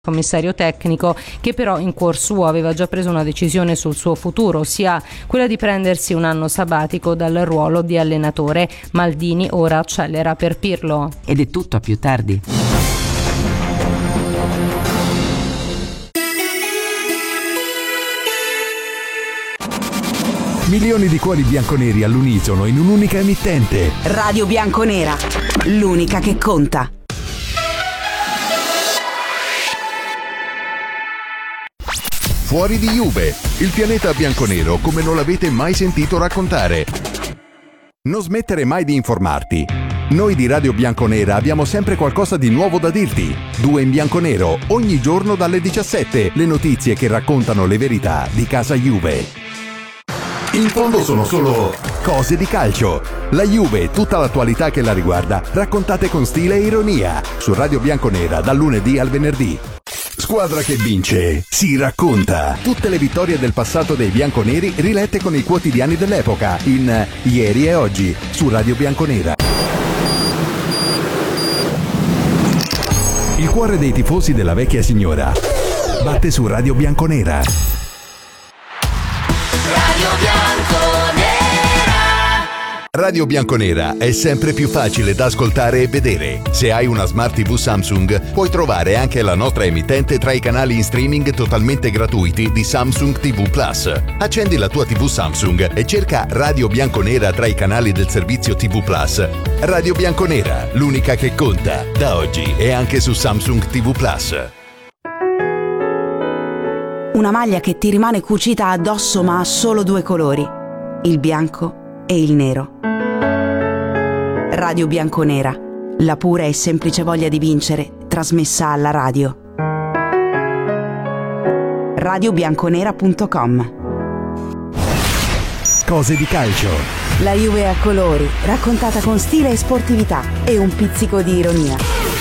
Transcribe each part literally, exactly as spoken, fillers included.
commissario tecnico, che però in cuor suo aveva già preso una decisione sul suo futuro, ossia quella di prendersi un anno sabbatico dal ruolo di allenatore. Maldini ora accelera per Pirlo. Ed è tutto a più tardi. Milioni di cuori bianconeri all'unisono in un'unica emittente. Radio Bianconera, l'unica che conta. Fuori di Juve, il pianeta bianconero come non l'avete mai sentito raccontare. Non smettere mai di informarti. Noi di Radio Bianconera abbiamo sempre qualcosa di nuovo da dirti. Due in bianconero, ogni giorno dalle diciassette, le notizie che raccontano le verità di casa Juve. In fondo sono solo cose di calcio. La Juve e tutta l'attualità che la riguarda, raccontate con stile e ironia, su Radio Bianconera dal lunedì al venerdì. Squadra che vince si racconta. Tutte le vittorie del passato dei bianconeri rilette con i quotidiani dell'epoca in Ieri e Oggi su Radio Bianconera. Il cuore dei tifosi della vecchia signora batte su Radio Bianconera. Radio Bianconera. Radio Bianconera è sempre più facile da ascoltare e vedere. Se hai una Smart tivù Samsung, puoi trovare anche la nostra emittente tra i canali in streaming totalmente gratuiti di Samsung tivù Plus. Accendi la tua tivù Samsung e cerca Radio Bianconera tra i canali del servizio tivù Plus. Radio Bianconera, l'unica che conta, da oggi e anche su Samsung tivù Plus. Una maglia che ti rimane cucita addosso ma ha solo due colori, il bianco e il nero. Radio Bianconera, la pura e semplice voglia di vincere, trasmessa alla radio. radio bianconera punto com. Cose di calcio. La Juve a colori, raccontata con stile e sportività e un pizzico di ironia.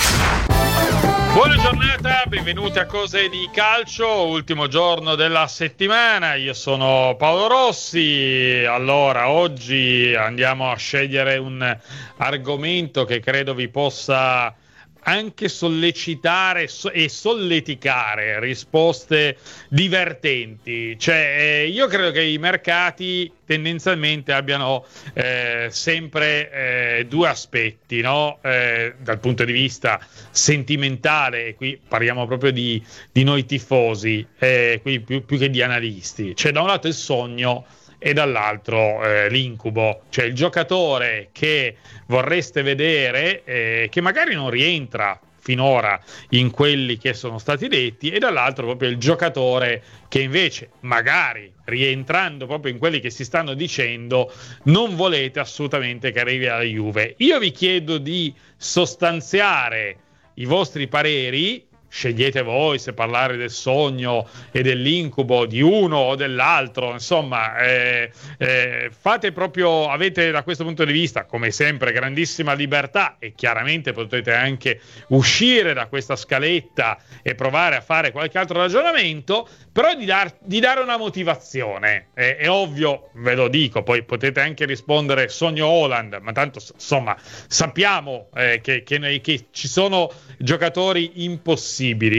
Buona giornata, benvenuti a Cose di Calcio, ultimo giorno della settimana. Io sono Paolo Rossi. Allora, oggi andiamo a scegliere un argomento che credo vi possa anche sollecitare e solleticare risposte divertenti. Cioè, eh, io credo che i mercati tendenzialmente abbiano eh, sempre eh, due aspetti, no? Eh, dal punto di vista sentimentale, e qui parliamo proprio di, di noi tifosi, eh, qui più, più che di analisti. Cioè, da un lato il sogno e dall'altro eh, l'incubo, cioè il giocatore che vorreste vedere, eh, che magari non rientra finora in quelli che sono stati detti, e dall'altro proprio il giocatore che invece magari rientrando proprio in quelli che si stanno dicendo non volete assolutamente che arrivi alla Juve. Io vi chiedo di sostanziare i vostri pareri. Scegliete voi se parlare del sogno e dell'incubo di uno o dell'altro, insomma, eh, eh, fate proprio, avete da questo punto di vista, come sempre, grandissima libertà, e chiaramente potete anche uscire da questa scaletta e provare a fare qualche altro ragionamento, però di, dar, di dare una motivazione. Eh, è ovvio, ve lo dico, poi potete anche rispondere sogno Haaland, ma tanto insomma sappiamo eh, che, che, che ci sono giocatori impossibili.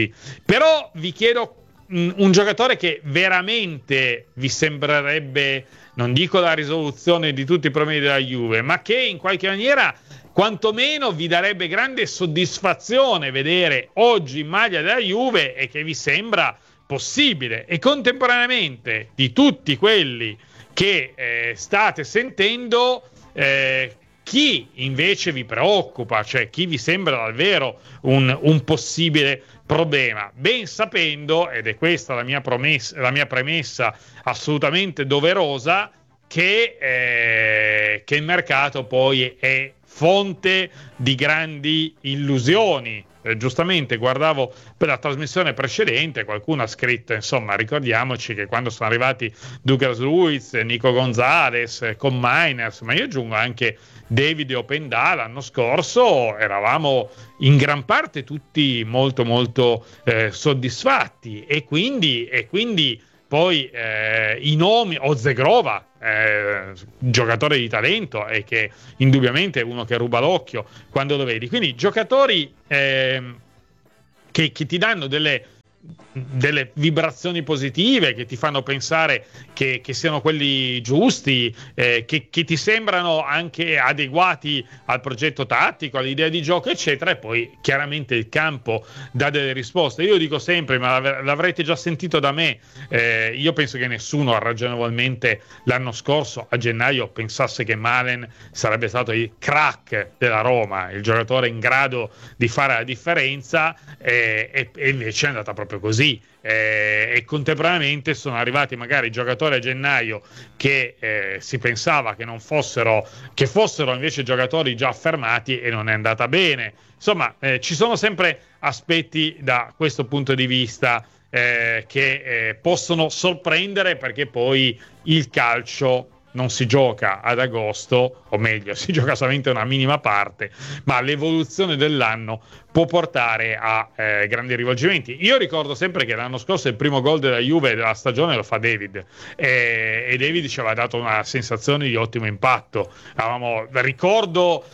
Però vi chiedo mh, un giocatore che veramente vi sembrerebbe, non dico la risoluzione di tutti i problemi della Juve, ma che in qualche maniera quantomeno vi darebbe grande soddisfazione vedere oggi in maglia della Juve e che vi sembra possibile, e contemporaneamente di tutti quelli che eh, state sentendo, eh, chi invece vi preoccupa, cioè chi vi sembra davvero un, un possibile problema, ben sapendo, ed è questa la mia, promessa, la mia premessa assolutamente doverosa, che, eh, che il mercato poi è fonte di grandi illusioni. Eh, giustamente guardavo per la trasmissione precedente, qualcuno ha scritto, insomma, ricordiamoci che quando sono arrivati Douglas Luiz, Nico Gonzalez con Miners, ma io aggiungo anche David Openda l'anno scorso, eravamo in gran parte tutti molto molto eh, soddisfatti, e quindi, e quindi poi eh, i nomi, Ozegrova, eh, giocatore di talento e che indubbiamente è uno che ruba l'occhio quando lo vedi, quindi giocatori eh, che, che ti danno delle delle vibrazioni positive, che ti fanno pensare che, che siano quelli giusti, eh, che, che ti sembrano anche adeguati al progetto tattico, all'idea di gioco, eccetera, e poi chiaramente il campo dà delle risposte. Io dico sempre, ma l'avrete già sentito da me, eh, io penso che nessuno ragionevolmente l'anno scorso a gennaio pensasse che Malen sarebbe stato il crack della Roma, il giocatore in grado di fare la differenza, eh, e, e invece è andata proprio così. Eh, e contemporaneamente sono arrivati magari giocatori a gennaio che eh, si pensava che non fossero, che fossero invece giocatori già affermati, e non è andata bene. Insomma, eh, ci sono sempre aspetti da questo punto di vista eh, che eh, possono sorprendere, perché poi il calcio non si gioca ad agosto, o meglio, si gioca solamente una minima parte, ma l'evoluzione dell'anno può portare a eh, grandi rivolgimenti. Io ricordo sempre che l'anno scorso il primo gol della Juve della stagione lo fa David, e, e David ci aveva dato una sensazione di ottimo impatto. Avevamo, ricordo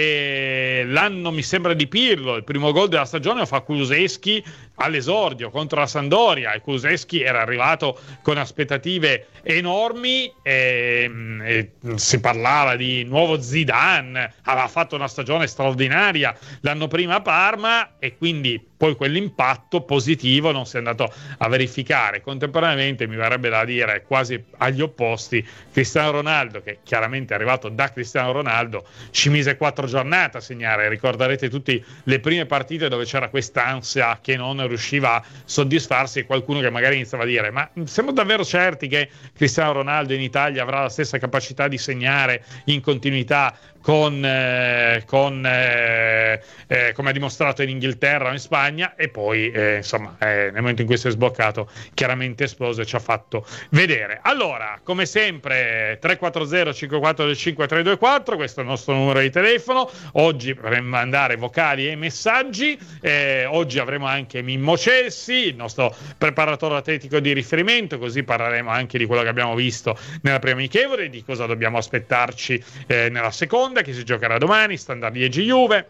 che l'anno, mi sembra, di Pirlo, il primo gol della stagione lo fa Kulusevski all'esordio contro la Sampdoria, e Kulusevski era arrivato con aspettative enormi, e, e si parlava di nuovo Zidane, aveva fatto una stagione straordinaria l'anno prima a Parma, e quindi poi quell'impatto positivo non si è andato a verificare. Contemporaneamente mi verrebbe da dire, quasi agli opposti, Cristiano Ronaldo, che chiaramente è arrivato da Cristiano Ronaldo, ci mise quattro giornate a segnare. Ricorderete tutte le prime partite dove c'era quest'ansia che non riusciva a soddisfarsi, e qualcuno che magari iniziava a dire: ma siamo davvero certi che Cristiano Ronaldo in Italia avrà la stessa capacità di segnare in continuità con, eh, con eh, eh, come ha dimostrato in Inghilterra o in Spagna? E poi eh, insomma eh, nel momento in cui si è sbloccato, chiaramente esploso e ci ha fatto vedere. Allora, come sempre, tre quattro zero cinque quattro cinque tre due quattro, questo è il nostro numero di telefono. Oggi potremmo mandare vocali e messaggi, eh, oggi avremo anche Mimmo Celsi, il nostro preparatore atletico di riferimento, così parleremo anche di quello che abbiamo visto nella prima amichevole, di cosa dobbiamo aspettarci eh, nella seconda, che si giocherà domani, Standard Liegi Juve.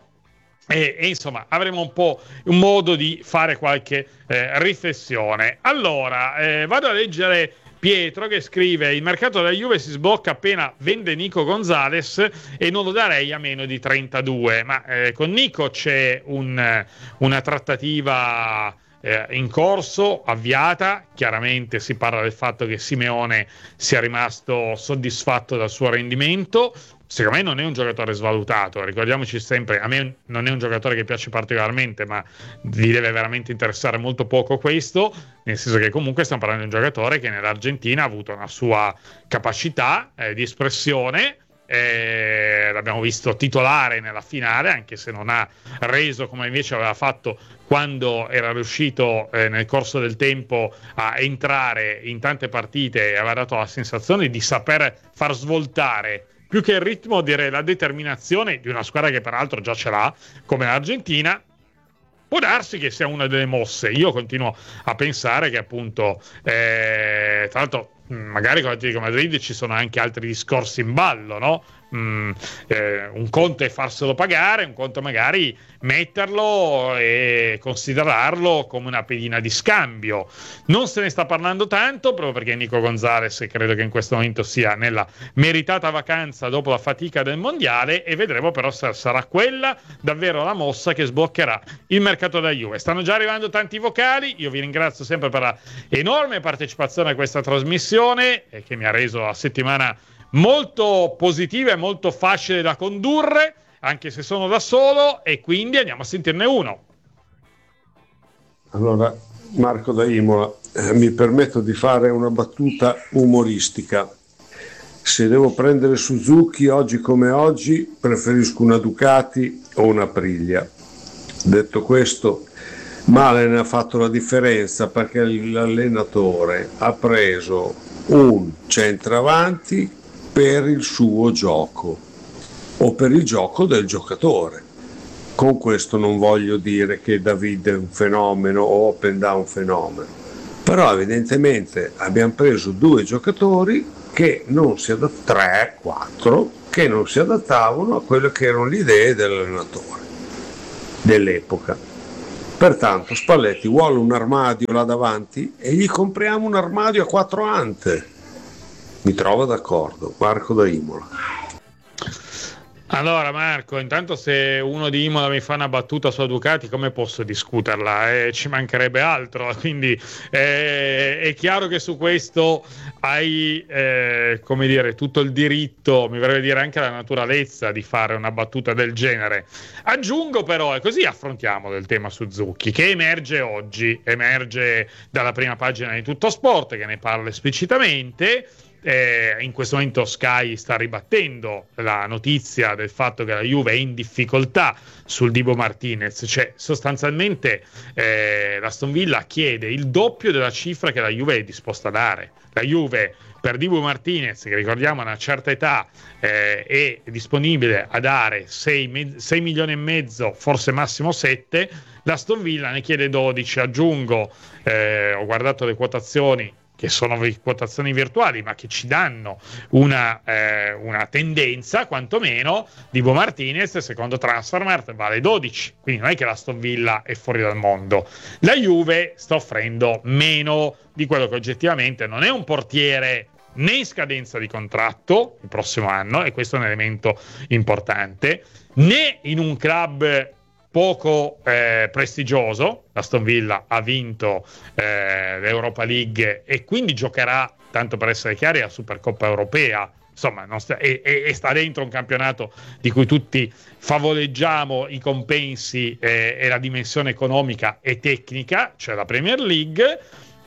E, e insomma avremo un po' un modo di fare qualche eh, riflessione. Allora eh, vado a leggere Pietro che scrive: il mercato della Juve si sblocca appena vende Nico Gonzalez, e non lo darei a meno di trentadue. Ma eh, con Nico c'è un, una trattativa eh, in corso, avviata. Chiaramente si parla del fatto che Simeone sia rimasto soddisfatto dal suo rendimento. Secondo me non è un giocatore svalutato, ricordiamoci sempre, a me non è un giocatore che piace particolarmente, ma vi deve veramente interessare molto poco questo, nel senso che comunque stiamo parlando di un giocatore che nell'Argentina ha avuto una sua capacità eh, di espressione, eh, l'abbiamo visto titolare nella finale, anche se non ha reso come invece aveva fatto quando era riuscito eh, nel corso del tempo a entrare in tante partite, e aveva dato la sensazione di saper far svoltare più che il ritmo, direi la determinazione di una squadra che peraltro già ce l'ha, come l'Argentina. Può darsi che sia una delle mosse. Io continuo a pensare che appunto eh, tra l'altro magari con l'Atletico Madrid ci sono anche altri discorsi in ballo, no? Mm, eh, un conto è farselo pagare, un conto magari metterlo e considerarlo come una pedina di scambio. Non se ne sta parlando tanto, proprio perché Nico Gonzalez credo che in questo momento sia nella meritata vacanza dopo la fatica del mondiale, e vedremo però se sarà quella davvero la mossa che sbloccherà il mercato della Juve. Stanno già arrivando tanti vocali, io vi ringrazio sempre per la enorme partecipazione a questa trasmissione, e che mi ha reso la settimana molto positiva e molto facile da condurre, anche se sono da solo, e quindi andiamo a sentirne uno. Allora, Marco da Imola, eh, mi permetto di fare una battuta umoristica. Se devo prendere Suzuki oggi come oggi, preferisco una Ducati o una Aprilia. Detto questo, Malen ha fatto la differenza, perché l'allenatore ha preso un centravanti per il suo gioco o per il gioco del giocatore. Con questo non voglio dire che David è un fenomeno o Openda un fenomeno, però evidentemente abbiamo preso due giocatori che non si adattavano, tre, quattro, che non si adattavano a quelle che erano le idee dell'allenatore dell'epoca. Pertanto Spalletti vuole un armadio là davanti e gli compriamo un armadio a quattro ante. Mi trovo d'accordo. Marco da Imola. Allora Marco, intanto se uno di Imola mi fa una battuta su Ducati, come posso discuterla? Eh, ci mancherebbe altro, quindi eh, è chiaro che su questo hai eh, come dire, tutto il diritto, mi verrebbe dire anche la naturalezza di fare una battuta del genere. Aggiungo però, e così affrontiamo il tema Suzuki, che emerge oggi, emerge dalla prima pagina di Tutto Sport, che ne parla esplicitamente. Eh, in questo momento Sky sta ribattendo la notizia del fatto che la Juve è in difficoltà sul Dibu Martinez, cioè sostanzialmente eh, l'Aston Villa chiede il doppio della cifra che la Juve è disposta a dare. La Juve per Dibu Martinez, che ricordiamo a una certa età eh, è disponibile a dare sei milioni e mezzo, forse massimo sette, l'Aston Villa ne chiede dodici. Aggiungo, eh, ho guardato le quotazioni, che sono quotazioni virtuali, ma che ci danno una, eh, una tendenza, quantomeno. Dibu Martinez, secondo Transfermarkt, vale dodici, quindi non è che l'Aston Villa è fuori dal mondo. La Juve sta offrendo meno di quello che oggettivamente non è un portiere né in scadenza di contratto il prossimo anno, e questo è un elemento importante, né in un club poco eh, prestigioso. L'Aston Villa ha vinto eh, l'Europa League e quindi giocherà, tanto per essere chiari, la Supercoppa Europea. Insomma, non sta, e, e sta dentro un campionato di cui tutti favoleggiamo i compensi eh, e la dimensione economica e tecnica, cioè la Premier League.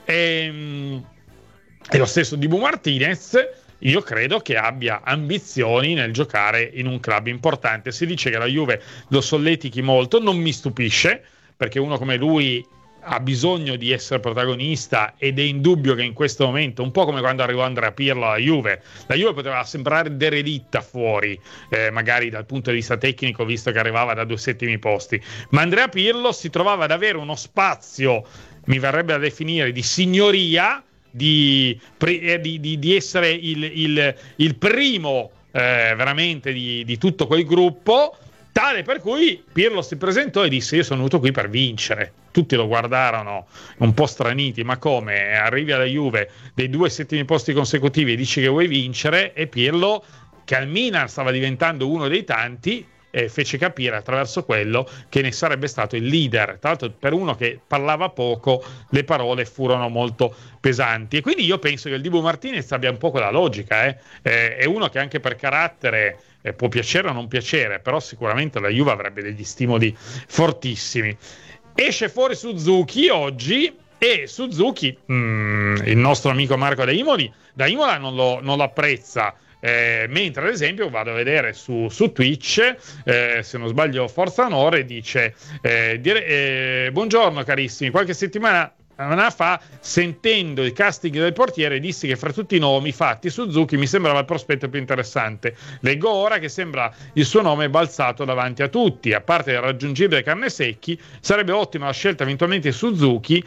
E, e lo stesso Dibu Martinez, io credo che abbia ambizioni nel giocare in un club importante. Si dice che la Juve lo solletichi molto, non mi stupisce, perché uno come lui ha bisogno di essere protagonista, ed è indubbio che in questo momento, un po' come quando arrivò Andrea Pirlo alla Juve, la Juve poteva sembrare derelitta fuori, eh, magari dal punto di vista tecnico, visto che arrivava da due settimi posti, ma Andrea Pirlo si trovava ad avere uno spazio, mi verrebbe da definire, di signoria, Di, di, di, di essere il, il, il primo eh, veramente di, di tutto quel gruppo, tale per cui Pirlo si presentò e disse: io sono venuto qui per vincere. Tutti lo guardarono un po' straniti, ma come arrivi alla Juve dei due settimi posti consecutivi e dici che vuoi vincere? E Pirlo, che al Milan stava diventando uno dei tanti, e fece capire attraverso quello che ne sarebbe stato il leader. Tra l'altro, per uno che parlava poco, le parole furono molto pesanti, e quindi io penso che il Dibu Martinez abbia un po' quella logica, eh? Eh, è uno che anche per carattere eh, può piacere o non piacere, però sicuramente la Juve avrebbe degli stimoli fortissimi. Esce fuori Suzuki oggi, e Suzuki, mh, il nostro amico Marco da Imoli, da Imola non lo, non lo apprezza. Eh, mentre ad esempio vado a vedere su, su Twitch, eh, se non sbaglio Forza Onore dice eh, dire, eh, buongiorno carissimi, qualche settimana fa, sentendo il casting del portiere, dissi che fra tutti i nomi fatti Suzuki mi sembrava il prospetto più interessante. Leggo ora che sembra il suo nome balzato davanti a tutti, a parte il raggiungibile Carnesecchi, sarebbe ottima la scelta eventualmente Suzuki,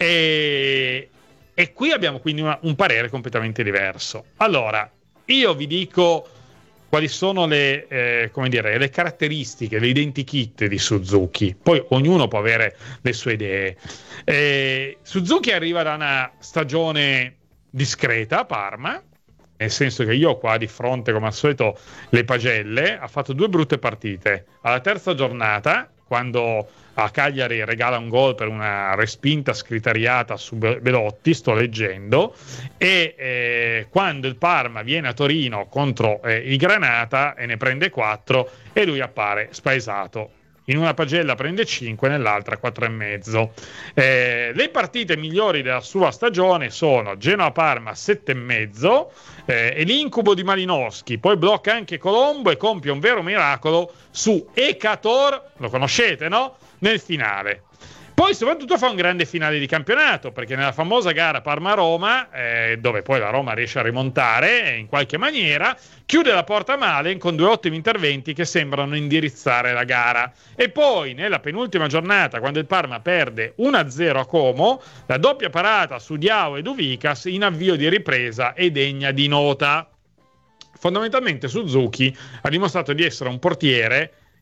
e, e qui abbiamo quindi una, un parere completamente diverso. Allora, io vi dico quali sono le, eh, come dire, le caratteristiche, le identikit di Suzuki. Poi ognuno può avere le sue idee. Eh, Suzuki arriva da una stagione discreta a Parma, nel senso che io ho qua di fronte, come al solito, le pagelle. Ha fatto due brutte partite. Alla terza giornata, quando a Cagliari regala un gol per una respinta scriteriata su Belotti, sto leggendo, e eh, quando il Parma viene a Torino contro eh, i Granata e ne prende quattro, e lui appare spaesato. In una pagella prende cinque, nell'altra quattro e mezzo. Eh, le partite migliori della sua stagione sono Genoa-Parma sette e mezzo, eh, e l'incubo di Malinowski, poi blocca anche Colombo e compie un vero miracolo su Ekator, lo conoscete, no? Nel finale. Poi soprattutto fa un grande finale di campionato, perché nella famosa gara Parma-Roma, eh, dove poi la Roma riesce a rimontare eh, in qualche maniera, chiude la porta male con due ottimi interventi che sembrano indirizzare la gara. E poi nella penultima giornata, quando il Parma perde uno a zero a Como, la doppia parata su Diao e Duvicas in avvio di ripresa è degna di nota. Fondamentalmente Suzuki ha dimostrato di essere un portiere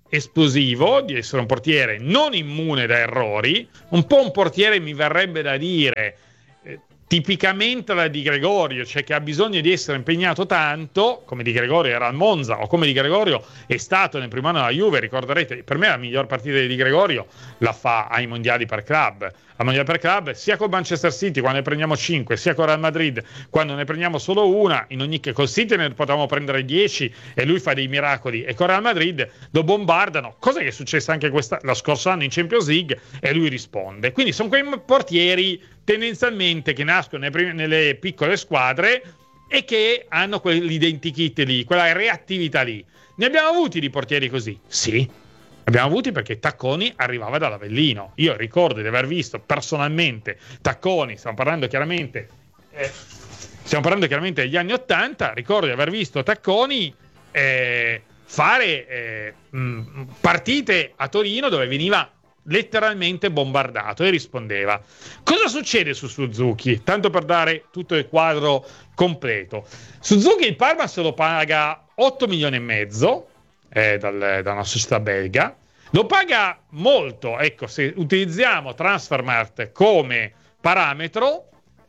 esplosivo, di essere un portiere non immune da errori, un po' un portiere, mi verrebbe da dire, eh, tipicamente la Di Gregorio, cioè che ha bisogno di essere impegnato tanto, come Di Gregorio era al Monza o come Di Gregorio è stato nel primo anno della Juve. Ricorderete, per me la miglior partita di Di Gregorio la fa ai mondiali per club, al mondiale per club sia col Manchester City quando ne prendiamo cinque, sia con Real Madrid quando ne prendiamo solo una. In ogni col City ne potevamo prendere dieci e lui fa dei miracoli, e con Real Madrid lo bombardano, cosa che è successa anche questa, lo scorso anno in Champions League, e lui risponde. Quindi sono quei portieri tendenzialmente che nascono nelle, prime, nelle piccole squadre e che hanno quell'identikit lì, quella reattività lì. Ne abbiamo avuti di portieri così? Sì, abbiamo avuti, perché Tacconi arrivava dall'Avellino. Io ricordo di aver visto personalmente Tacconi, stiamo parlando chiaramente eh, stiamo parlando chiaramente degli anni ottanta, ricordo di aver visto Tacconi eh, fare eh, mh, partite a Torino dove veniva letteralmente bombardato e rispondeva. Cosa succede su Suzuki? Tanto per dare tutto il quadro completo. Suzuki il Parma se lo paga otto milioni e mezzo eh, dal, da una società belga. Lo paga molto, ecco, se utilizziamo Transfermarkt come parametro,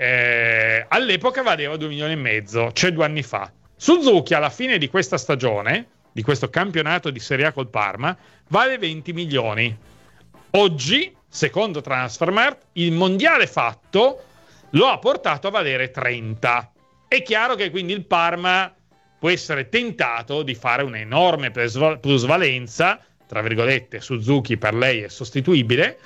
eh, all'epoca valeva due milioni e mezzo, cioè due anni fa. Suzuki alla fine di questa stagione, di questo campionato di Serie A col Parma, vale venti milioni. Oggi, secondo Transfermarkt, il mondiale fatto lo ha portato a valere trenta. È chiaro che quindi il Parma può essere tentato di fare un'enorme plusvalenza, tra virgolette, Suzuki per lei è sostituibile,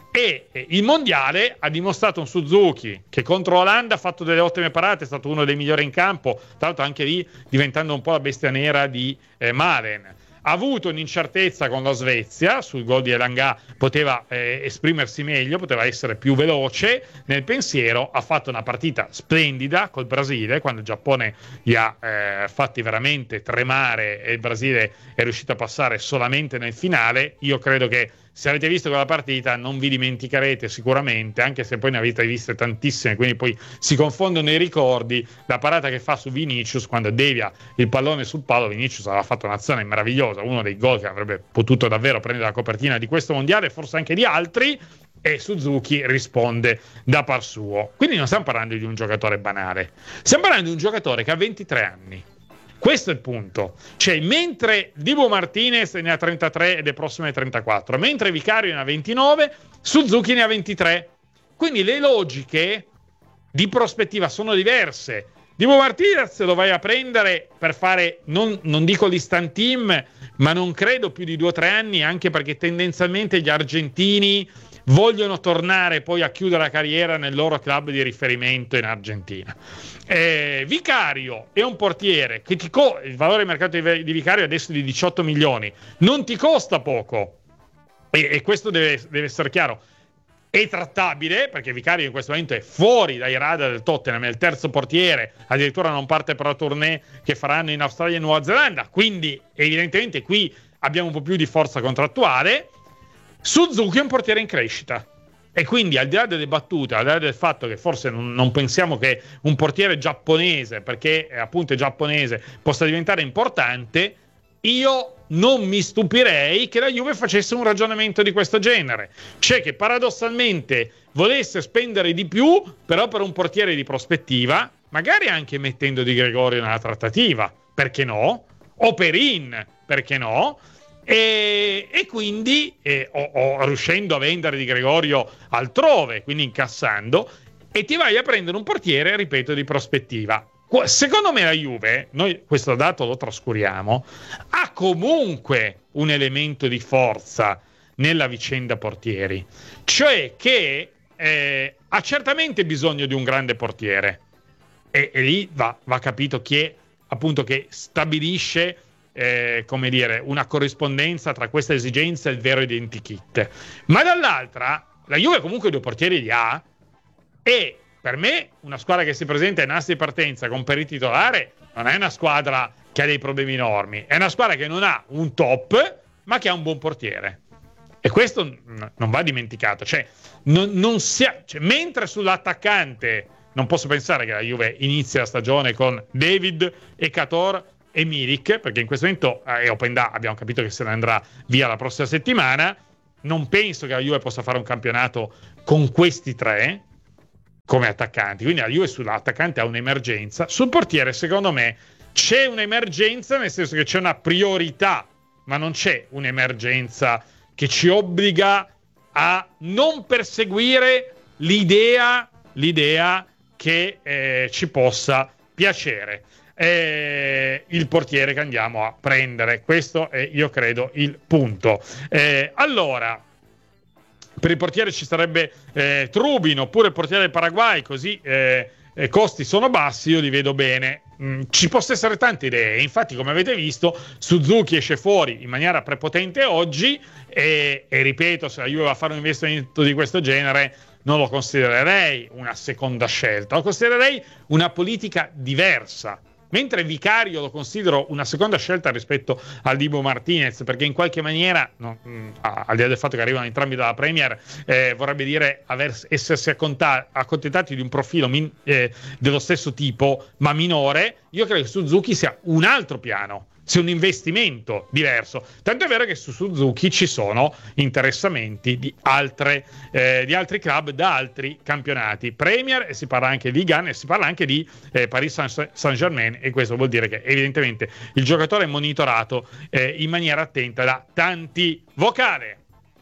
e il mondiale ha dimostrato un Suzuki che contro Olanda ha fatto delle ottime parate, è stato uno dei migliori in campo, tra l'altro anche lì diventando un po' la bestia nera di eh, Malen. Ha avuto un'incertezza con la Svezia, sul gol di Elanga poteva eh, esprimersi meglio, poteva essere più veloce nel pensiero, ha fatto una partita splendida col Brasile, quando il Giappone gli ha eh, fatti veramente tremare e il Brasile è riuscito a passare solamente nel finale. Io credo che se avete visto quella partita non vi dimenticherete sicuramente, anche se poi ne avete viste tantissime, quindi poi si confondono i ricordi, la parata che fa su Vinicius quando devia il pallone sul palo. Vinicius aveva fatto un'azione meravigliosa, uno dei gol che avrebbe potuto davvero prendere la copertina di questo mondiale, forse anche di altri, e Suzuki risponde da par suo. Quindi non stiamo parlando di un giocatore banale, stiamo parlando di un giocatore che ha ventitré anni. Questo è il punto. Cioè, mentre Dibu Martinez ne ha trentatré ed è prossimo ai trentaquattro, mentre Vicario ne ha ventinove, Suzuki ne ha ventitré. Quindi le logiche di prospettiva sono diverse. Dibu Martinez lo vai a prendere per fare, non, non dico l'instant team, ma non credo più di due o tre anni, anche perché tendenzialmente gli argentini vogliono tornare poi a chiudere la carriera nel loro club di riferimento in Argentina. Eh, Vicario è un portiere che ti co- il valore di mercato di, di Vicario adesso è di diciotto milioni, non ti costa poco, e, e questo deve, deve essere chiaro. È trattabile, perché Vicario in questo momento è fuori dai radar del Tottenham, è il terzo portiere, addirittura non parte per la tournée che faranno in Australia e Nuova Zelanda, quindi evidentemente qui abbiamo un po' più di forza contrattuale. Suzuki è un portiere in crescita, e quindi al di là delle battute, al di là del fatto che forse non, non pensiamo che un portiere giapponese, perché appunto è giapponese, possa diventare importante, io non mi stupirei che la Juve facesse un ragionamento di questo genere, cioè che paradossalmente volesse spendere di più però per un portiere di prospettiva, magari anche mettendo Di Gregorio nella trattativa, perché no? O Perin, perché no? E, e quindi eh, o, o riuscendo a vendere Di Gregorio altrove, quindi incassando, e ti vai a prendere un portiere, ripeto, di prospettiva. Secondo me la Juve, noi questo dato lo trascuriamo, ha comunque un elemento di forza nella vicenda portieri, cioè che eh, ha certamente bisogno di un grande portiere, e, e lì va, va capito chi è appunto che stabilisce Eh, come dire, una corrispondenza tra questa esigenza e il vero identikit. Ma dall'altra la Juve comunque due portieri li ha, e per me una squadra che si presenta in asse di partenza con Perin titolare non è una squadra che ha dei problemi enormi, è una squadra che non ha un top ma che ha un buon portiere, e questo non va dimenticato. Cioè, non, non sia, cioè, mentre sull'attaccante non posso pensare che la Juve inizi la stagione con David e Cator e Milik, perché in questo momento eh, Openda abbiamo capito che se ne andrà via la prossima settimana. Non penso che la Juve possa fare un campionato con questi tre come attaccanti, quindi la Juve sull'attaccante ha un'emergenza. Sul portiere secondo me c'è un'emergenza, nel senso che c'è una priorità, ma non c'è un'emergenza che ci obbliga a non perseguire l'idea, l'idea che eh, ci possa piacere. Eh, il portiere che andiamo a prendere, questo è, io credo, il punto. Eh, allora, per il portiere ci sarebbe eh, Trubin oppure il portiere del Paraguay, così eh, eh, costi sono bassi, io li vedo bene. Mm, ci possono essere tante idee, infatti come avete visto Suzuki esce fuori in maniera prepotente oggi e, e ripeto, se la Juve va a fare un investimento di questo genere non lo considererei una seconda scelta, lo considererei una politica diversa. Mentre Vicario lo considero una seconda scelta rispetto al Dibu Martinez, perché in qualche maniera, no, mh, al di là del fatto che arrivano entrambi dalla Premier, eh, vorrebbe dire aver, essersi acconta- accontentati di un profilo min- eh, dello stesso tipo, ma minore. Io credo che Suzuki sia un altro piano, sia un investimento diverso. Tanto è vero che su Suzuki ci sono interessamenti di, altre, eh, di altri club da altri campionati Premier, e si parla anche di Ligue uno e si parla anche di eh, Paris Saint-Germain, e questo vuol dire che evidentemente il giocatore è monitorato eh, in maniera attenta da tanti. Vocale.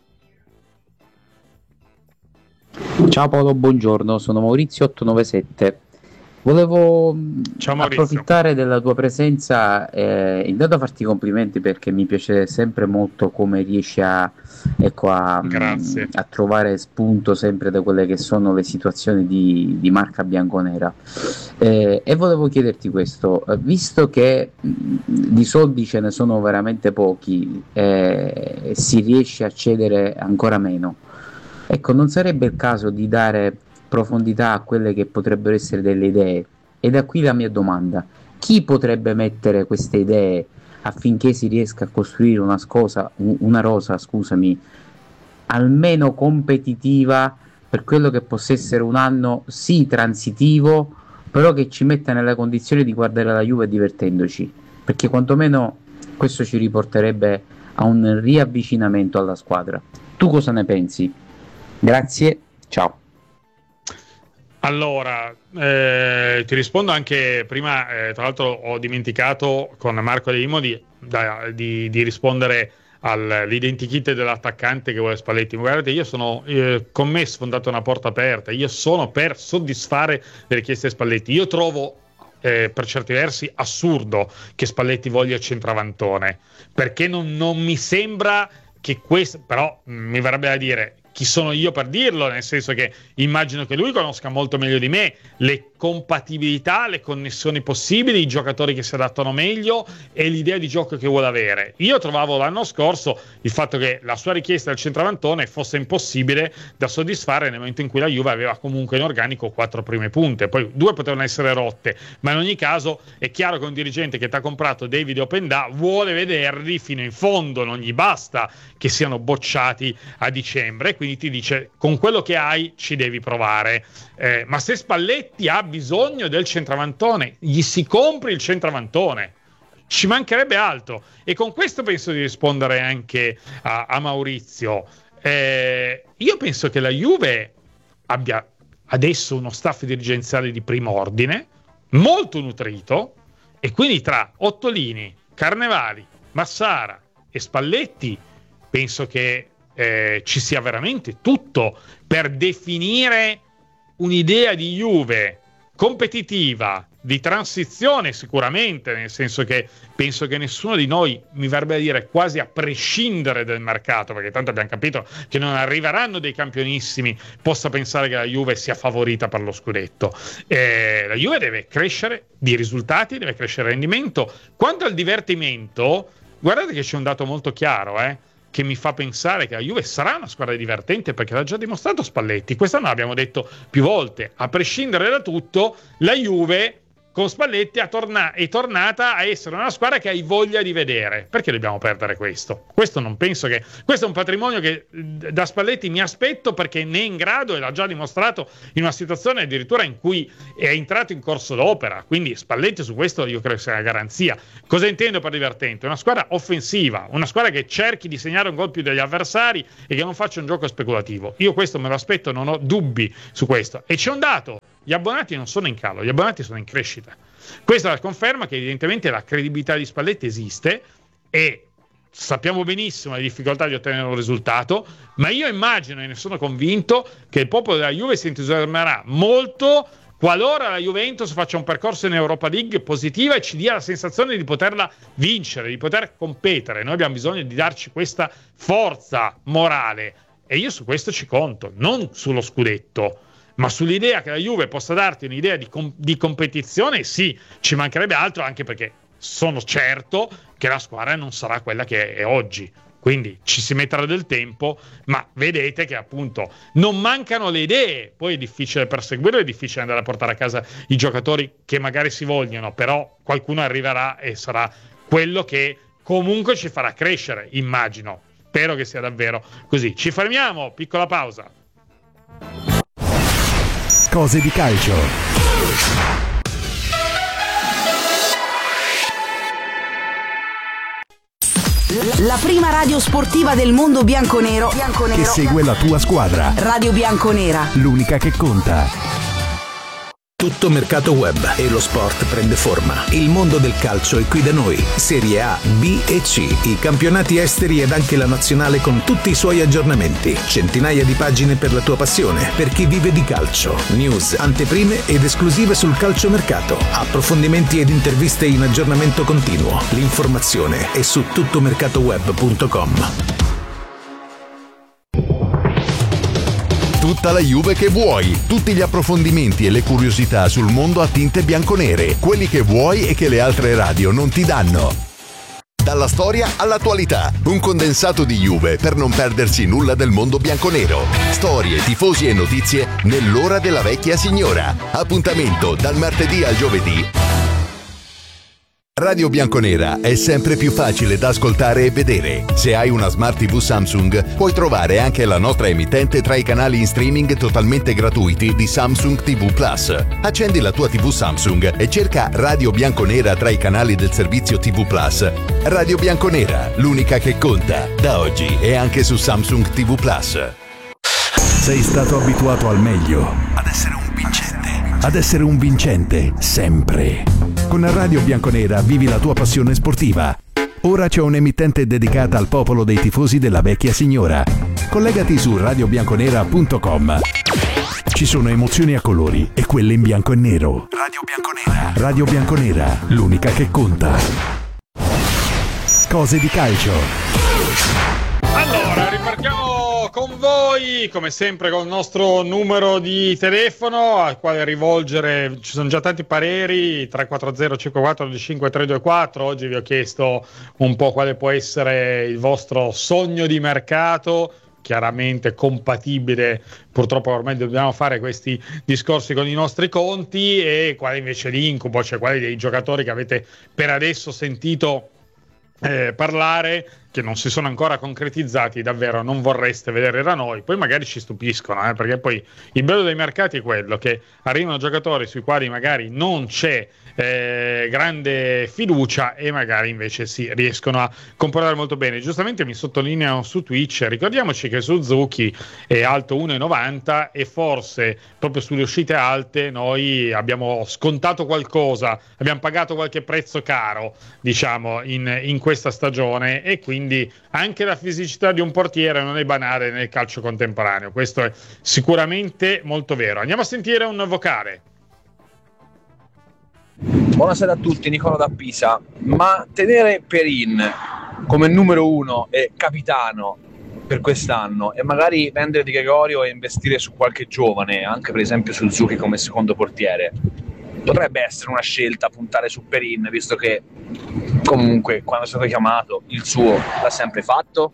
Ciao Paolo, buongiorno, sono Maurizio ottocentonovantasette. Volevo Ciao, Maurizio. approfittare della tua presenza e intanto farti complimenti, perché mi piace sempre molto come riesci a, ecco, a, a trovare spunto sempre da quelle che sono le situazioni di, di marca bianconera. Eh, e volevo chiederti questo, visto che mh, di soldi ce ne sono veramente pochi e eh, si riesce a cedere ancora meno, ecco, non sarebbe il caso di dare profondità a quelle che potrebbero essere delle idee? E da qui la mia domanda: chi potrebbe mettere queste idee affinché si riesca a costruire una, scosa, una rosa, scusami, almeno competitiva, per quello che possa essere un anno sì transitivo, però che ci metta nella condizione di guardare la Juve divertendoci, perché quantomeno questo ci riporterebbe a un riavvicinamento alla squadra. Tu cosa ne pensi? Grazie, ciao. Allora, eh, ti rispondo anche prima, eh, tra l'altro ho dimenticato con Marco Leimo di, da, di, di rispondere all'identikit dell'attaccante che vuole Spalletti. Guardate, io sono, eh, con me sfondate una porta aperta, io sono per soddisfare le richieste di Spalletti. Io trovo eh, per certi versi assurdo che Spalletti voglia il centravantone, perché non, non mi sembra che questo, però mh, mi verrebbe da dire chi sono io per dirlo, nel senso che immagino che lui conosca molto meglio di me le compatibilità, le connessioni possibili, i giocatori che si adattano meglio e l'idea di gioco che vuole avere. Io trovavo l'anno scorso il fatto che la sua richiesta del centravantone fosse impossibile da soddisfare nel momento in cui la Juve aveva comunque in organico quattro prime punte, poi due potevano essere rotte, ma in ogni caso è chiaro che un dirigente che ti ha comprato David e Openda vuole vederli fino in fondo, non gli basta che siano bocciati a dicembre, quindi ti dice con quello che hai ci devi provare. Eh, ma se Spalletti ha bisogno del centravantone, gli si compri il centravantone, ci mancherebbe altro. E con questo penso di rispondere anche a, a Maurizio. Eh, io penso che la Juve abbia adesso uno staff dirigenziale di primo ordine, molto nutrito, e quindi tra Ottolini, Carnevali, Massara e Spalletti penso che eh, ci sia veramente tutto per definire un'idea di Juve competitiva, di transizione sicuramente, nel senso che penso che nessuno di noi, mi verrebbe a dire quasi a prescindere dal mercato, perché tanto abbiamo capito che non arriveranno dei campionissimi, possa pensare che la Juve sia favorita per lo scudetto. Eh, la Juve deve crescere di risultati, deve crescere rendimento. Quanto al divertimento, guardate che c'è un dato molto chiaro, eh, che mi fa pensare che la Juve sarà una squadra divertente, perché l'ha già dimostrato Spalletti. Quest'anno l'abbiamo detto più volte, a prescindere da tutto, la Juve con Spalletti è, torna- è tornata a essere una squadra che hai voglia di vedere. Perché dobbiamo perdere questo? Questo non penso che... Questo è un patrimonio che da Spalletti mi aspetto, perché ne è in grado e l'ha già dimostrato in una situazione addirittura in cui è entrato in corso d'opera. Quindi Spalletti su questo io credo sia una garanzia. Cosa intendo per divertente? Una squadra offensiva, una squadra che cerchi di segnare un gol più degli avversari e che non faccia un gioco speculativo. Io questo me lo aspetto, non ho dubbi su questo. E c'è un dato: gli abbonati non sono in calo, gli abbonati sono in crescita. Questa è la conferma che evidentemente la credibilità di Spalletti esiste, e sappiamo benissimo le difficoltà di ottenere un risultato, ma io immagino e ne sono convinto che il popolo della Juve si entusiasmerà molto qualora la Juventus faccia un percorso in Europa League positiva e ci dia la sensazione di poterla vincere, di poter competere. Noi abbiamo bisogno di darci questa forza morale, e io su questo ci conto, non sullo scudetto, ma sull'idea che la Juve possa darti un'idea di, com- di competizione. Sì, ci mancherebbe altro, anche perché sono certo che la squadra non sarà quella che è oggi, quindi ci si metterà del tempo, ma vedete che appunto non mancano le idee. Poi è difficile perseguirle, è difficile andare a portare a casa i giocatori che magari si vogliono, però qualcuno arriverà e sarà quello che comunque ci farà crescere, immagino. Spero che sia davvero così. Ci fermiamo, piccola pausa. Cose di calcio. La prima radio sportiva del mondo bianconero, bianconero che segue la tua squadra. Radio Bianconera, l'unica che conta. Tutto mercato web e lo sport prende forma. Il mondo del calcio è qui da noi. Serie A, B e C, i campionati esteri ed anche la nazionale con tutti i suoi aggiornamenti. Centinaia di pagine per la tua passione, per chi vive di calcio. News, anteprime ed esclusive sul calciomercato. Approfondimenti ed interviste in aggiornamento continuo. L'informazione è su tuttomercatoweb punto com. Tutta la Juve che vuoi, tutti gli approfondimenti e le curiosità sul mondo a tinte bianconere, quelli che vuoi e che le altre radio non ti danno. Dalla storia all'attualità, un condensato di Juve per non perdersi nulla del mondo bianconero. Storie, tifosi e notizie nell'ora della vecchia signora. Appuntamento dal martedì al giovedì. Radio Bianconera è sempre più facile da ascoltare e vedere. Se hai una Smart tivù Samsung, puoi trovare anche la nostra emittente tra i canali in streaming totalmente gratuiti di Samsung ti vu Plus. Accendi la tua tivù Samsung e cerca Radio Bianconera tra i canali del servizio ti vu Plus. Radio Bianconera, l'unica che conta, da oggi e anche su Samsung ti vu Plus. Sei stato abituato al meglio, ad essere un vincente, ad essere un vincente sempre. Con Radio Bianconera vivi la tua passione sportiva. Ora c'è un'emittente dedicata al popolo dei tifosi della vecchia signora. Collegati su radio bianconera punto com. Ci sono emozioni a colori e quelle in bianco e nero. Radio Bianconera. Radio Bianconera, l'unica che conta. Cose di calcio. Allora, ripartiamo con voi, come sempre con il nostro numero di telefono al quale rivolgere. Ci sono già tanti pareri: tre quattro zero cinque quattro cinque tre due quattro. Oggi vi ho chiesto un po' quale può essere il vostro sogno di mercato, chiaramente compatibile, purtroppo ormai dobbiamo fare questi discorsi con i nostri conti, e quale invece l'incubo, cioè quali dei giocatori che avete per adesso sentito eh, parlare, che non si sono ancora concretizzati, davvero non vorreste vedere da noi. Poi magari ci stupiscono, eh, perché poi il bello dei mercati è quello che arrivano giocatori sui quali magari non c'è eh, grande fiducia, e magari invece si riescono a comportare molto bene. Giustamente mi sottolineano su Twitch, ricordiamoci che Suzuki è alto uno virgola novanta e forse proprio sulle uscite alte noi abbiamo scontato qualcosa, abbiamo pagato qualche prezzo caro, diciamo, in, in questa stagione, e quindi Quindi anche la fisicità di un portiere non è banale nel calcio contemporaneo. Questo è sicuramente molto vero. Andiamo a sentire un vocale. Buonasera a tutti, Nicola da Pisa. Ma tenere Perin come numero uno e capitano per quest'anno e magari vendere Di Gregorio e investire su qualche giovane, anche per esempio Suzuki come secondo portiere, potrebbe essere una scelta puntare su Perin, visto che comunque quando è stato chiamato il suo l'ha sempre fatto?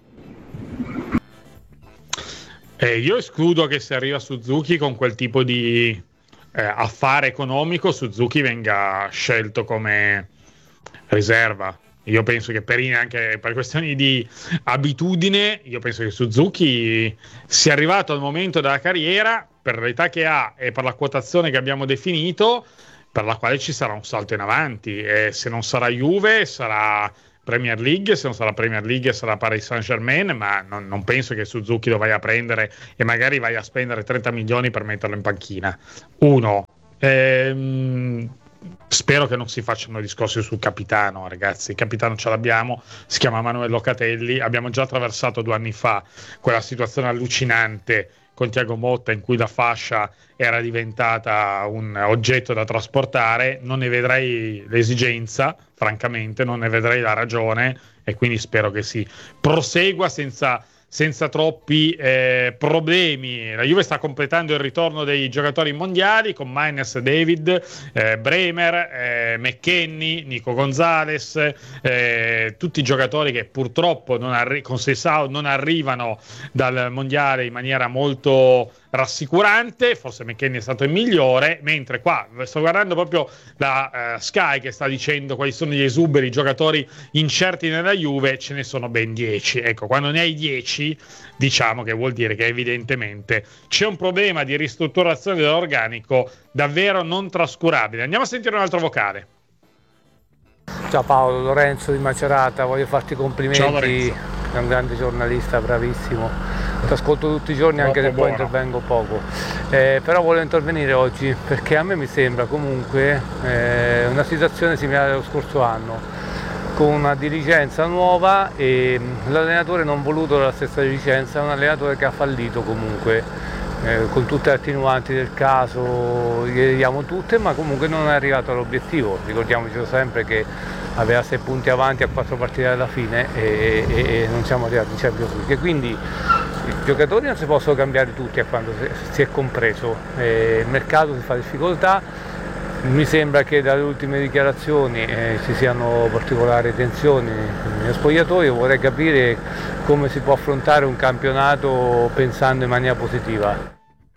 Eh, io escludo che se arriva Suzuki con quel tipo di, eh, affare economico Suzuki venga scelto come riserva. Io penso che Perin, anche per questioni di abitudine, io penso che Suzuki sia arrivato al momento della carriera, per l'età che ha e per la quotazione che abbiamo definito, per la quale ci sarà un salto in avanti, e se non sarà Juve sarà Premier League, se non sarà Premier League sarà Paris Saint-Germain, ma non, non penso che Suzuki lo vai a prendere e magari vai a spendere trenta milioni per metterlo in panchina. Uno, ehm, spero che non si facciano discorsi sul capitano, ragazzi. Il capitano ce l'abbiamo, si chiama Manuel Locatelli. Abbiamo già attraversato due anni fa quella situazione allucinante con Thiago Motta in cui la fascia era diventata un oggetto da trasportare. Non ne vedrei l'esigenza, francamente, non ne vedrei la ragione, e quindi spero che si prosegua senza senza troppi eh, problemi. La Juve sta completando il ritorno dei giocatori mondiali con Maines, David, eh, Bremer, eh, McKennie, Nico Gonzalez, eh, tutti i giocatori che purtroppo non arri- con Sessao non arrivano dal mondiale in maniera molto rassicurante. Forse McKennie è stato il migliore, mentre qua sto guardando proprio la uh, Sky che sta dicendo quali sono gli esuberi, i giocatori incerti nella Juve, ce ne sono ben dieci. Ecco, quando ne hai dieci, diciamo che vuol dire che evidentemente c'è un problema di ristrutturazione dell'organico davvero non trascurabile. Andiamo a sentire un altro vocale. Ciao Paolo, Lorenzo di Macerata, voglio farti i complimenti. Ciao Lorenzo. È un grande giornalista, bravissimo, ti ascolto tutti i giorni anche se poi intervengo poco, eh, però volevo intervenire oggi perché a me mi sembra comunque eh, una situazione simile allo scorso anno, con una dirigenza nuova e l'allenatore non voluto dalla stessa dirigenza, è un allenatore che ha fallito comunque, eh, con tutte le attenuanti del caso, le diamo tutte, ma comunque non è arrivato all'obiettivo. Ricordiamoci sempre che aveva sei punti avanti a quattro partite alla fine e, e, e non siamo arrivati in Champions League, quindi i giocatori non si possono cambiare tutti a quando si è compreso, eh, il mercato si fa difficoltà. Mi sembra che dalle ultime dichiarazioni eh, ci siano particolari tensioni nello spogliatoio. Vorrei capire come si può affrontare un campionato pensando in maniera positiva.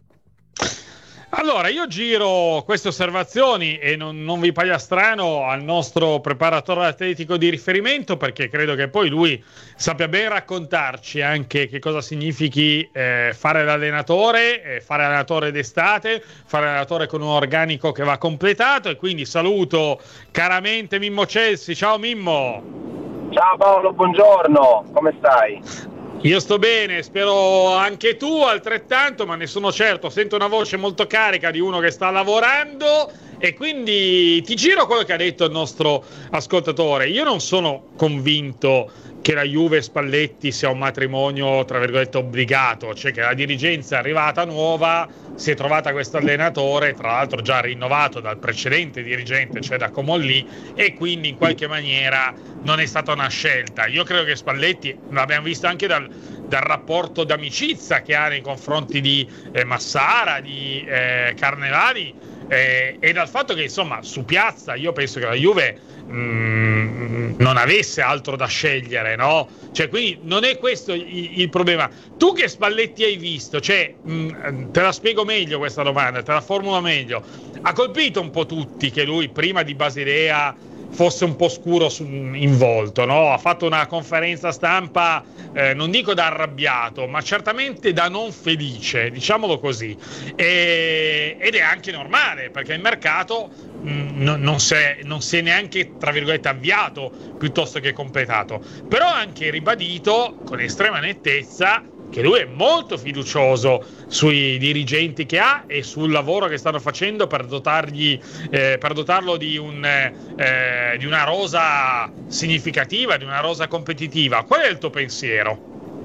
Allora, io giro queste osservazioni e non, non vi paia strano al nostro preparatore atletico di riferimento, perché credo che poi lui sappia ben raccontarci anche che cosa significhi eh, fare l'allenatore, eh, fare allenatore d'estate, fare allenatore con un organico che va completato. E quindi saluto caramente Mimmo Celsi. Ciao Mimmo. Ciao Paolo, buongiorno, come stai? Io sto bene, spero anche tu altrettanto, ma ne sono certo, sento una voce molto carica di uno che sta lavorando, e quindi ti giro quello che ha detto il nostro ascoltatore. Io non sono convinto che la Juve Spalletti sia un matrimonio tra virgolette obbligato, cioè che la dirigenza è arrivata nuova, si è trovata questo allenatore, tra l'altro già rinnovato dal precedente dirigente, cioè da Comolli, e quindi in qualche maniera non è stata una scelta. Io credo che Spalletti, l'abbiamo visto anche dal, dal rapporto d'amicizia che ha nei confronti di eh, Massara, di eh, Carnevali, eh, e dal fatto che insomma su piazza io penso che la Juve mh, non avesse altro da scegliere, no? Cioè, quindi non è questo il, il problema. Tu che Spalletti hai visto? Cioè, mh, te la spiego meglio questa domanda, te la formulo meglio. Ha colpito un po' tutti che lui prima di Basilea fosse un po' scuro su, in volto, no? Ha fatto una conferenza stampa, eh, non dico da arrabbiato, ma certamente da non felice, diciamolo così, e, ed è anche normale, perché il mercato mh, no, non, si è, non si è neanche, tra virgolette, avviato piuttosto che completato. Però ha anche ribadito con estrema nettezza che lui è molto fiducioso sui dirigenti che ha e sul lavoro che stanno facendo per dotargli, eh, per dotarlo di, un, eh, di una rosa significativa, di una rosa competitiva. Qual è il tuo pensiero?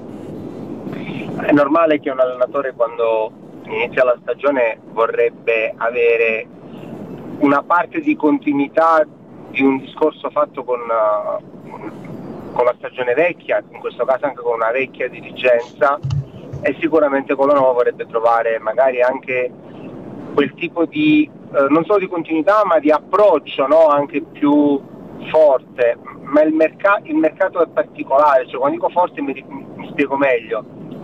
È normale che un allenatore, quando inizia la stagione, vorrebbe avere una parte di continuità di un discorso fatto con uh, con la stagione vecchia, in questo caso anche con una vecchia dirigenza, e sicuramente con la nuova vorrebbe trovare magari anche quel tipo di, eh, non solo di continuità, ma di approccio, no? Anche più forte. Ma il, merc- il mercato è particolare, cioè quando dico forte mi, mi spiego meglio.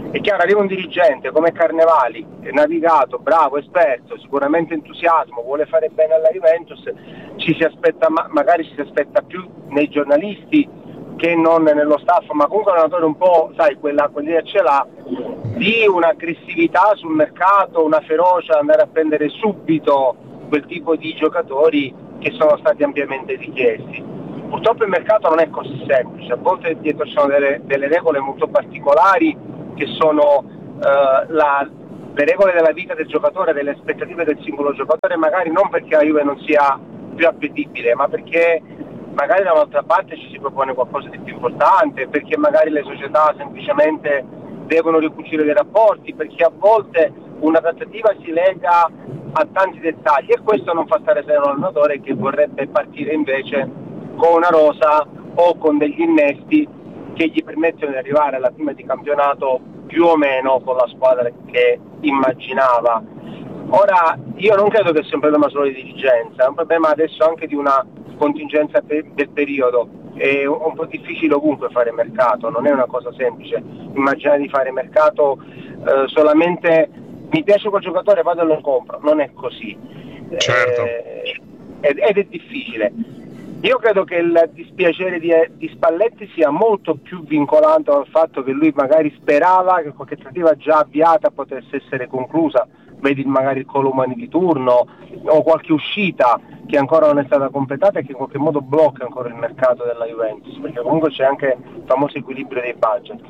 È chiaro, arriva un dirigente come Carnevali, è navigato, bravo, esperto, sicuramente entusiasmo, vuole fare bene alla Juventus, ci si aspetta, magari ci si aspetta più nei giornalisti che non nello staff, ma comunque un allenatore un po', sai, quella quell'idea ce l'ha, di un'aggressività sul mercato, una ferocia, andare a prendere subito quel tipo di giocatori che sono stati ampiamente richiesti. Purtroppo il mercato non è così semplice, a volte dietro ci sono delle, delle regole molto particolari che sono uh, la, le regole della vita del giocatore, delle aspettative del singolo giocatore, magari non perché la Juve non sia più appetibile, ma perché magari da un'altra parte ci si propone qualcosa di più importante, perché magari le società semplicemente devono ricucire dei rapporti, perché a volte una trattativa si lega a tanti dettagli e questo non fa stare sereno l'allenatore che vorrebbe partire invece con una rosa o con degli innesti che gli permettono di arrivare alla prima di campionato più o meno con la squadra che immaginava. Ora, io non credo che sia un problema solo di dirigenza, è un problema adesso anche di una contingenza pe- del periodo. È un, un po' difficile ovunque fare mercato, non è una cosa semplice. Immaginare di fare mercato eh, solamente mi piace quel giocatore, vado e lo compro, non è così. Certo. Eh, ed, ed è difficile. Io credo che il dispiacere di, di Spalletti sia molto più vincolato al fatto che lui magari sperava che qualche trattativa già avviata potesse essere conclusa, vedi magari il Colomani di turno o qualche uscita che ancora non è stata completata e che in qualche modo blocca ancora il mercato della Juventus, perché comunque c'è anche il famoso equilibrio dei budget.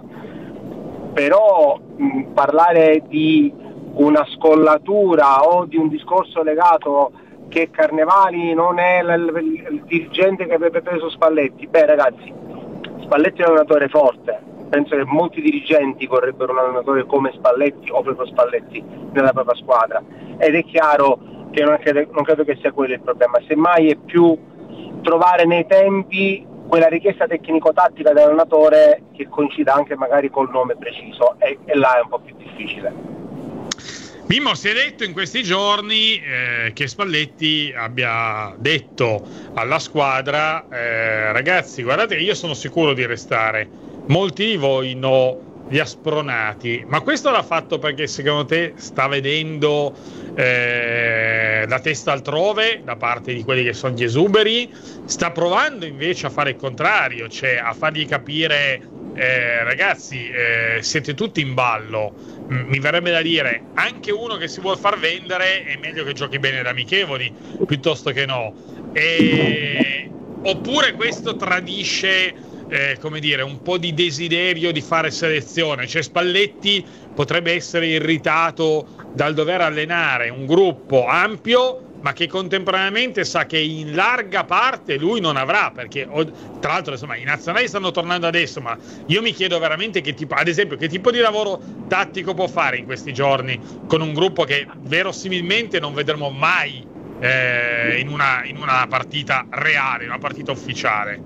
Però mh, parlare di una scollatura o di un discorso legato che Carnevali non è l- l- il dirigente che avrebbe preso Spalletti, beh ragazzi, Spalletti è un allenatore forte, penso che molti dirigenti vorrebbero un allenatore come Spalletti o proprio Spalletti nella propria squadra, ed è chiaro che non credo, non credo che sia quello il problema, semmai è più trovare nei tempi quella richiesta tecnico-tattica dell'allenatore che coincida anche magari col nome preciso, e, e là è un po' più difficile. Mimmo, si è detto in questi giorni eh, che Spalletti abbia detto alla squadra eh, ragazzi, guardate che io sono sicuro di restare, molti di voi no, li ha spronati, ma questo l'ha fatto perché secondo te sta vedendo eh, la testa altrove da parte di quelli che sono gli esuberi, sta provando invece a fare il contrario, cioè a fargli capire eh, ragazzi eh, siete tutti in ballo. Mi verrebbe da dire, anche uno che si vuol far vendere è meglio che giochi bene da amichevoli piuttosto che no. E... oppure questo tradisce eh, come dire, un po' di desiderio di fare selezione, cioè Spalletti potrebbe essere irritato dal dover allenare un gruppo ampio ma che contemporaneamente sa che in larga parte lui non avrà, perché tra l'altro insomma i nazionali stanno tornando adesso, ma io mi chiedo veramente che tipo, ad esempio, che tipo di lavoro tattico può fare in questi giorni con un gruppo che verosimilmente non vedremo mai eh, in, una, in una partita reale, in una partita ufficiale.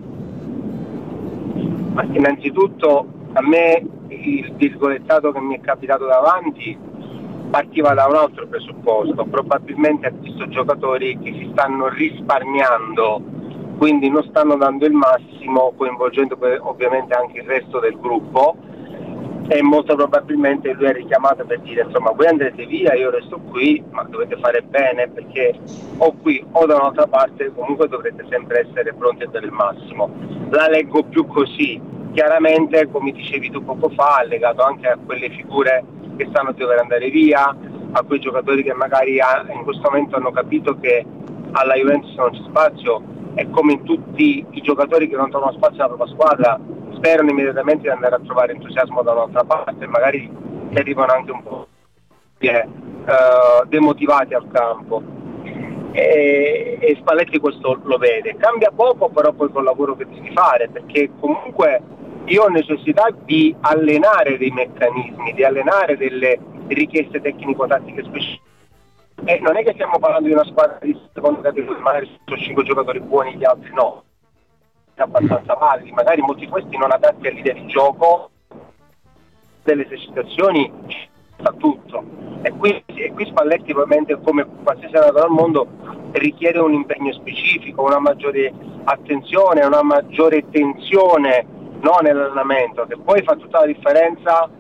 Ma innanzitutto a me il virgolettato che mi è capitato davanti partiva da un altro presupposto, probabilmente ha visto giocatori che si stanno risparmiando, quindi non stanno dando il massimo, coinvolgendo ovviamente anche il resto del gruppo, e molto probabilmente lui è richiamato per dire insomma voi andrete via, io resto qui, ma dovete fare bene perché o qui o da un'altra parte comunque dovrete sempre essere pronti a dare il massimo. La leggo più così, chiaramente come dicevi tu poco fa, legato anche a quelle figure che sanno di dover andare via, a quei giocatori che magari in questo momento hanno capito che alla Juventus non c'è spazio, e come in tutti i giocatori che non trovano spazio nella propria squadra sperano immediatamente di andare a trovare entusiasmo da un'altra parte, magari arrivano anche un po' eh, demotivati al campo, e, e Spalletti questo lo vede. Cambia poco però poi col lavoro che devi fare, perché comunque io ho necessità di allenare dei meccanismi, di allenare delle richieste tecnico-tattiche specifiche. E non è che stiamo parlando di una squadra di seconda categoria, magari sono cinque giocatori buoni, gli altri no, abbastanza validi, magari molti di questi non adatti all'idea di gioco, delle esercitazioni fa tutto. E qui, e qui Spalletti ovviamente, come qualsiasi allenatore al mondo, richiede un impegno specifico, una maggiore attenzione, una maggiore tensione, no, nell'allenamento, che poi fa tutta la differenza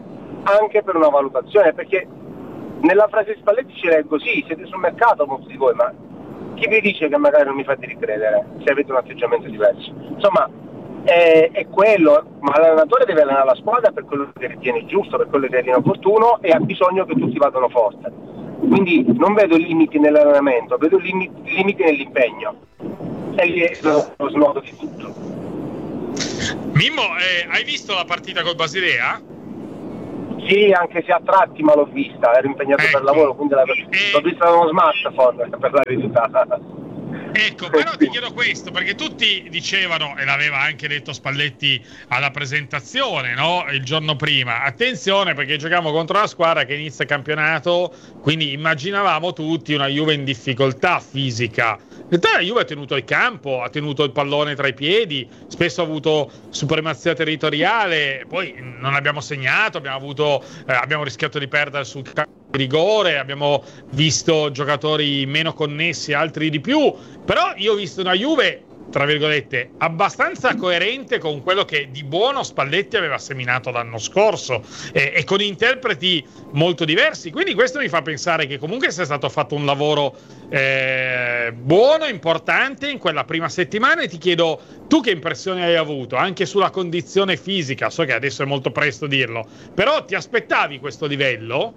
anche per una valutazione, perché nella frase di Spalletti ci leggo sì, siete sul mercato molti di voi, ma chi vi dice che magari non mi fate ricredere se avete un atteggiamento diverso? Insomma, è, è quello, ma l'allenatore deve allenare la squadra per quello che ritiene giusto, per quello che ritiene opportuno, e ha bisogno che tutti vadano forte. Quindi non vedo limiti nell'allenamento, vedo limiti, limiti nell'impegno, e lì è lo snodo di tutto. Mimmo, eh, hai visto la partita col Basilea? Sì, anche se a tratti, ma l'ho vista, ero impegnato ecco. per lavoro, quindi la, l'ho vista da uno smartphone, per la verità. Ecco, però ti chiedo questo, perché tutti dicevano, e l'aveva anche detto Spalletti alla presentazione, no? Il giorno prima, attenzione perché giochiamo contro una squadra che inizia il campionato, quindi immaginavamo tutti una Juve in difficoltà fisica. In realtà la Juve ha tenuto il campo, ha tenuto il pallone tra i piedi, spesso ha avuto supremazia territoriale, poi non abbiamo segnato, abbiamo avuto, eh, abbiamo rischiato di perdere sul campo di rigore, abbiamo visto giocatori meno connessi, altri di più, però io ho visto una Juve, tra virgolette, abbastanza coerente con quello che di buono Spalletti aveva seminato l'anno scorso, eh, e con interpreti molto diversi, quindi questo mi fa pensare che comunque sia stato fatto un lavoro eh, buono, importante in quella prima settimana. E ti chiedo, tu che impressione hai avuto anche sulla condizione fisica? So che adesso è molto presto dirlo, però ti aspettavi questo livello?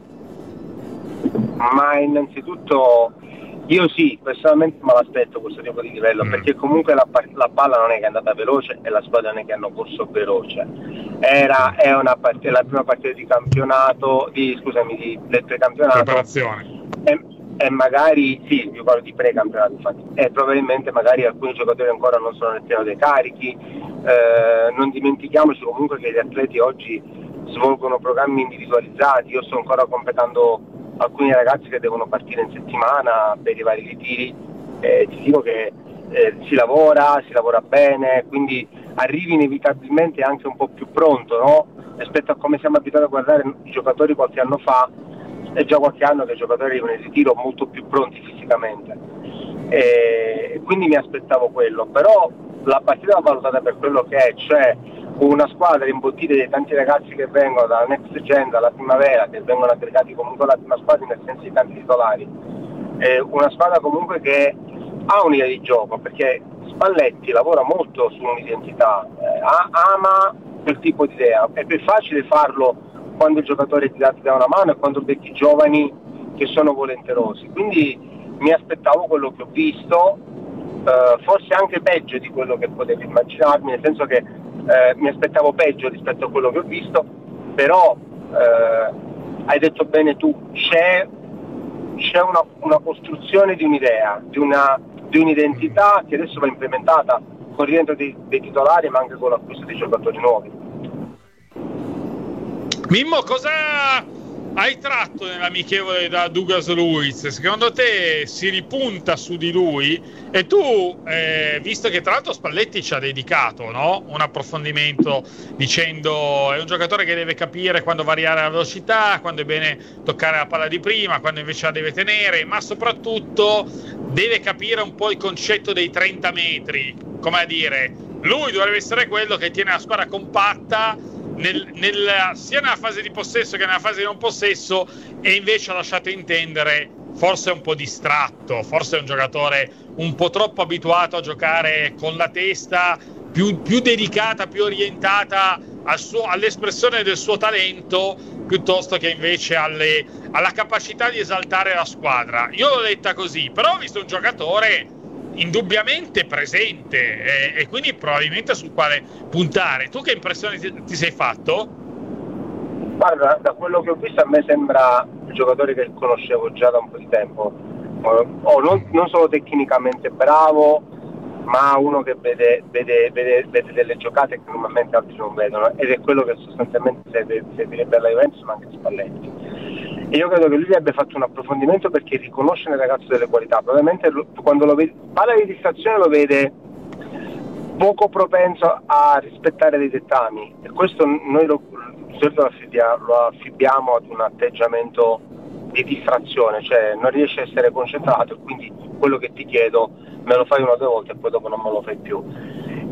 Ma innanzitutto io sì, personalmente me l'aspetto questo tipo di livello, mm. perché comunque la, la palla non è che è andata veloce e la squadra non è che hanno corso veloce. Era è una part- la prima partita di campionato, di, scusami, di, del precampionato. Preparazione. E, e magari, sì, io parlo di precampionato infatti, e probabilmente magari alcuni giocatori ancora non sono nel pieno dei carichi. Eh, non dimentichiamoci comunque che gli atleti oggi svolgono programmi individualizzati. Io sto ancora completando alcuni ragazzi che devono partire in settimana per i vari ritiri, eh, ti dico che eh, si lavora, si lavora bene, quindi arrivi inevitabilmente anche un po' più pronto, no? Rispetto a come siamo abituati a guardare i giocatori qualche anno fa, è già qualche anno che i giocatori arrivano in ritiro molto più pronti fisicamente, e quindi mi aspettavo quello, però la partita va valutata per quello che è, cioè una squadra imbottita dei tanti ragazzi che vengono dalla Next Gen, dalla primavera, che vengono aggregati comunque alla prima squadra nel senso di tanti titolari, eh, una squadra comunque che ha un'idea di gioco, perché Spalletti lavora molto su un'identità, eh, ama quel tipo di idea. È più facile farlo quando il giocatore ti dà, ti dà una mano e quando becchi giovani che sono volenterosi, quindi mi aspettavo quello che ho visto, eh, forse anche peggio di quello che potevo immaginarmi, nel senso che Eh, mi aspettavo peggio rispetto a quello che ho visto, però eh, hai detto bene tu, c'è, c'è una, una costruzione di un'idea, di, una, di un'identità che adesso va implementata con il rientro dei, dei titolari, ma anche con l'acquisto dei giocatori nuovi. Mimmo, cosa hai tratto nell'amichevole da Douglas Luiz? Secondo te si ripunta su di lui? E tu, eh, visto che tra l'altro Spalletti ci ha dedicato, no? un approfondimento dicendo è un giocatore che deve capire quando variare la velocità, quando è bene toccare la palla di prima, quando invece la deve tenere, ma soprattutto deve capire un po' il concetto dei trenta metri, come a dire, lui dovrebbe essere quello che tiene la squadra compatta Nel, nel, sia nella fase di possesso che nella fase di non possesso, e invece ha lasciato intendere forse è un po' distratto, forse è un giocatore un po' troppo abituato a giocare con la testa più, più dedicata, più orientata al suo, all'espressione del suo talento, piuttosto che invece alle, alla capacità di esaltare la squadra. Io l'ho detta così, però ho visto un giocatore indubbiamente presente, eh, e quindi probabilmente sul quale puntare. Tu che impressione ti, ti sei fatto? Guarda, da quello che ho visto a me sembra un giocatore che conoscevo già da un po' di tempo, oh, non, non solo tecnicamente bravo, ma uno che vede, vede, vede, vede delle giocate che normalmente altri non vedono, ed è quello che sostanzialmente servirebbe alla Juventus, ma anche Spalletti. E io credo che lui abbia fatto un approfondimento perché riconosce nel ragazzo delle qualità. Probabilmente quando lo vede, parla di distrazione, lo vede poco propenso a rispettare dei dettami, e questo noi lo, lo affibbiamo ad un atteggiamento di distrazione, cioè non riesce a essere concentrato, e quindi quello che ti chiedo me lo fai una o due volte e poi dopo non me lo fai più.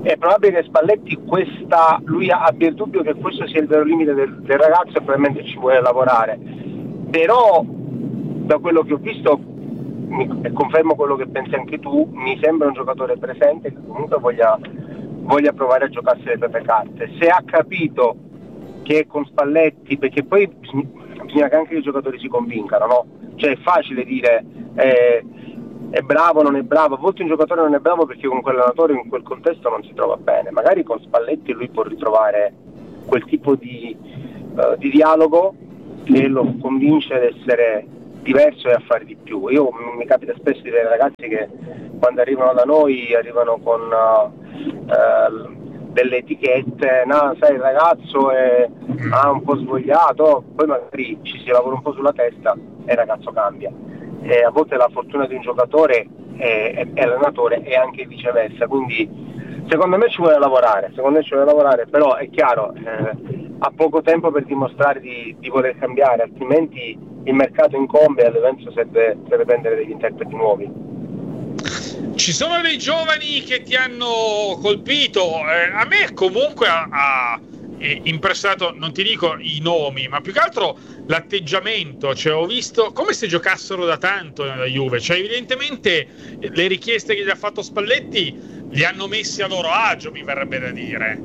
è probabile che Spalletti questa, lui abbia il dubbio che questo sia il vero limite del, del ragazzo e probabilmente ci vuole lavorare, però da quello che ho visto, mi, e confermo quello che pensi anche tu, mi sembra un giocatore presente che comunque voglia, voglia provare a giocarsi le proprie carte. Se ha capito che con Spalletti, perché poi bisogna, bisogna che anche i giocatori si convincano, no? Cioè è facile dire eh, è bravo, non è bravo, a volte un giocatore non è bravo perché con quell'allenatore in quel contesto non si trova bene, magari con Spalletti lui può ritrovare quel tipo di, uh, di dialogo che lo convince ad essere diverso e a fare di più. Io mi capita spesso di vedere ragazzi che quando arrivano da noi arrivano con uh, uh, delle etichette, no, sai il ragazzo è ah, un po' svogliato, poi magari ci si lavora un po' sulla testa e il ragazzo cambia. E a volte la fortuna di un giocatore è, è, è allenatore e anche viceversa, quindi secondo me ci vuole lavorare, secondo me ci vuole lavorare, però è chiaro, eh, ha poco tempo per dimostrare di, di voler cambiare, altrimenti il mercato incombe e all'evento serve, serve prendere degli interpreti nuovi. Ci sono dei giovani che ti hanno colpito, eh, a me comunque ha, ha impressionato, non ti dico i nomi, ma più che altro l'atteggiamento, cioè ho visto come se giocassero da tanto nella Juve, cioè evidentemente le richieste che gli ha fatto Spalletti li hanno messi a loro agio, mi verrebbe da dire.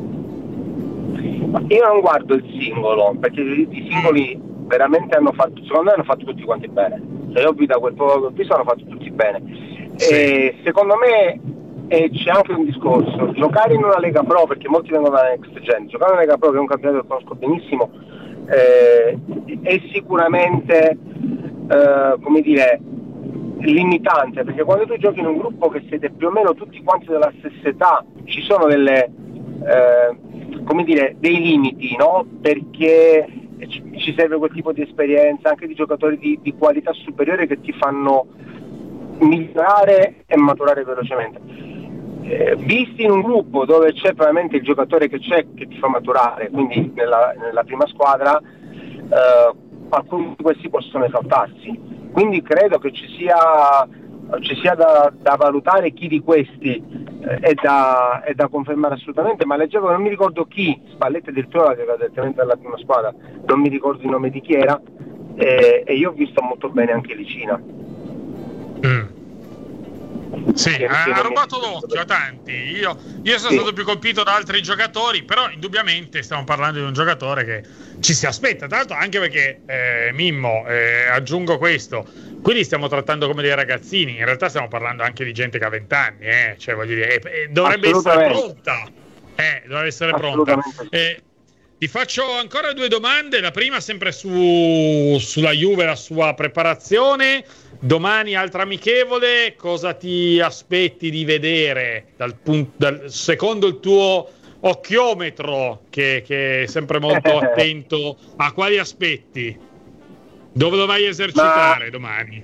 Ma io non guardo il singolo, perché i singoli veramente hanno fatto, secondo me hanno fatto tutti quanti bene, cioè io da quel poco che ho visto hanno fatto tutti bene. Sì. E secondo me eh, c'è anche un discorso, giocare in una Lega Pro, perché molti vengono da Next Gen, giocare in una Lega Pro che è un campionato che conosco benissimo, eh, è sicuramente eh, come dire limitante, perché quando tu giochi in un gruppo che siete più o meno tutti quanti della stessa età ci sono delle eh, come dire dei limiti, no? Perché ci serve quel tipo di esperienza anche di giocatori di, di qualità superiore che ti fanno migliorare e maturare velocemente. Eh, visti in un gruppo dove c'è probabilmente il giocatore che c'è che ti fa maturare, quindi nella, nella prima squadra eh, alcuni di questi possono esaltarsi, quindi credo che ci sia, ci sia da, da valutare chi di questi eh, è, da, è da confermare assolutamente, ma leggevo, non mi ricordo chi, Spalletti addirittura che era direttamente dalla prima squadra, non mi ricordo il nome di chi era, eh, e io ho visto molto bene anche Licina. Mm. Sì, ha, ha rubato l'occhio a tanti. Io, io sono sì. stato più colpito da altri giocatori, però indubbiamente stiamo parlando di un giocatore che ci si aspetta, tra l'altro anche perché eh, Mimmo, eh, aggiungo questo, quindi stiamo trattando come dei ragazzini, in realtà stiamo parlando anche di gente che ha vent'anni, eh, cioè voglio dire, eh, dovrebbe essere pronta, eh, dovrebbe essere pronta. Eh, ti faccio ancora due domande, la prima sempre su, sulla Juve, la sua preparazione. Domani altra amichevole, cosa ti aspetti di vedere dal punto, dal, secondo il tuo occhiometro che, che è sempre molto attento a quali aspetti? Dove lo vai a esercitare ma, domani?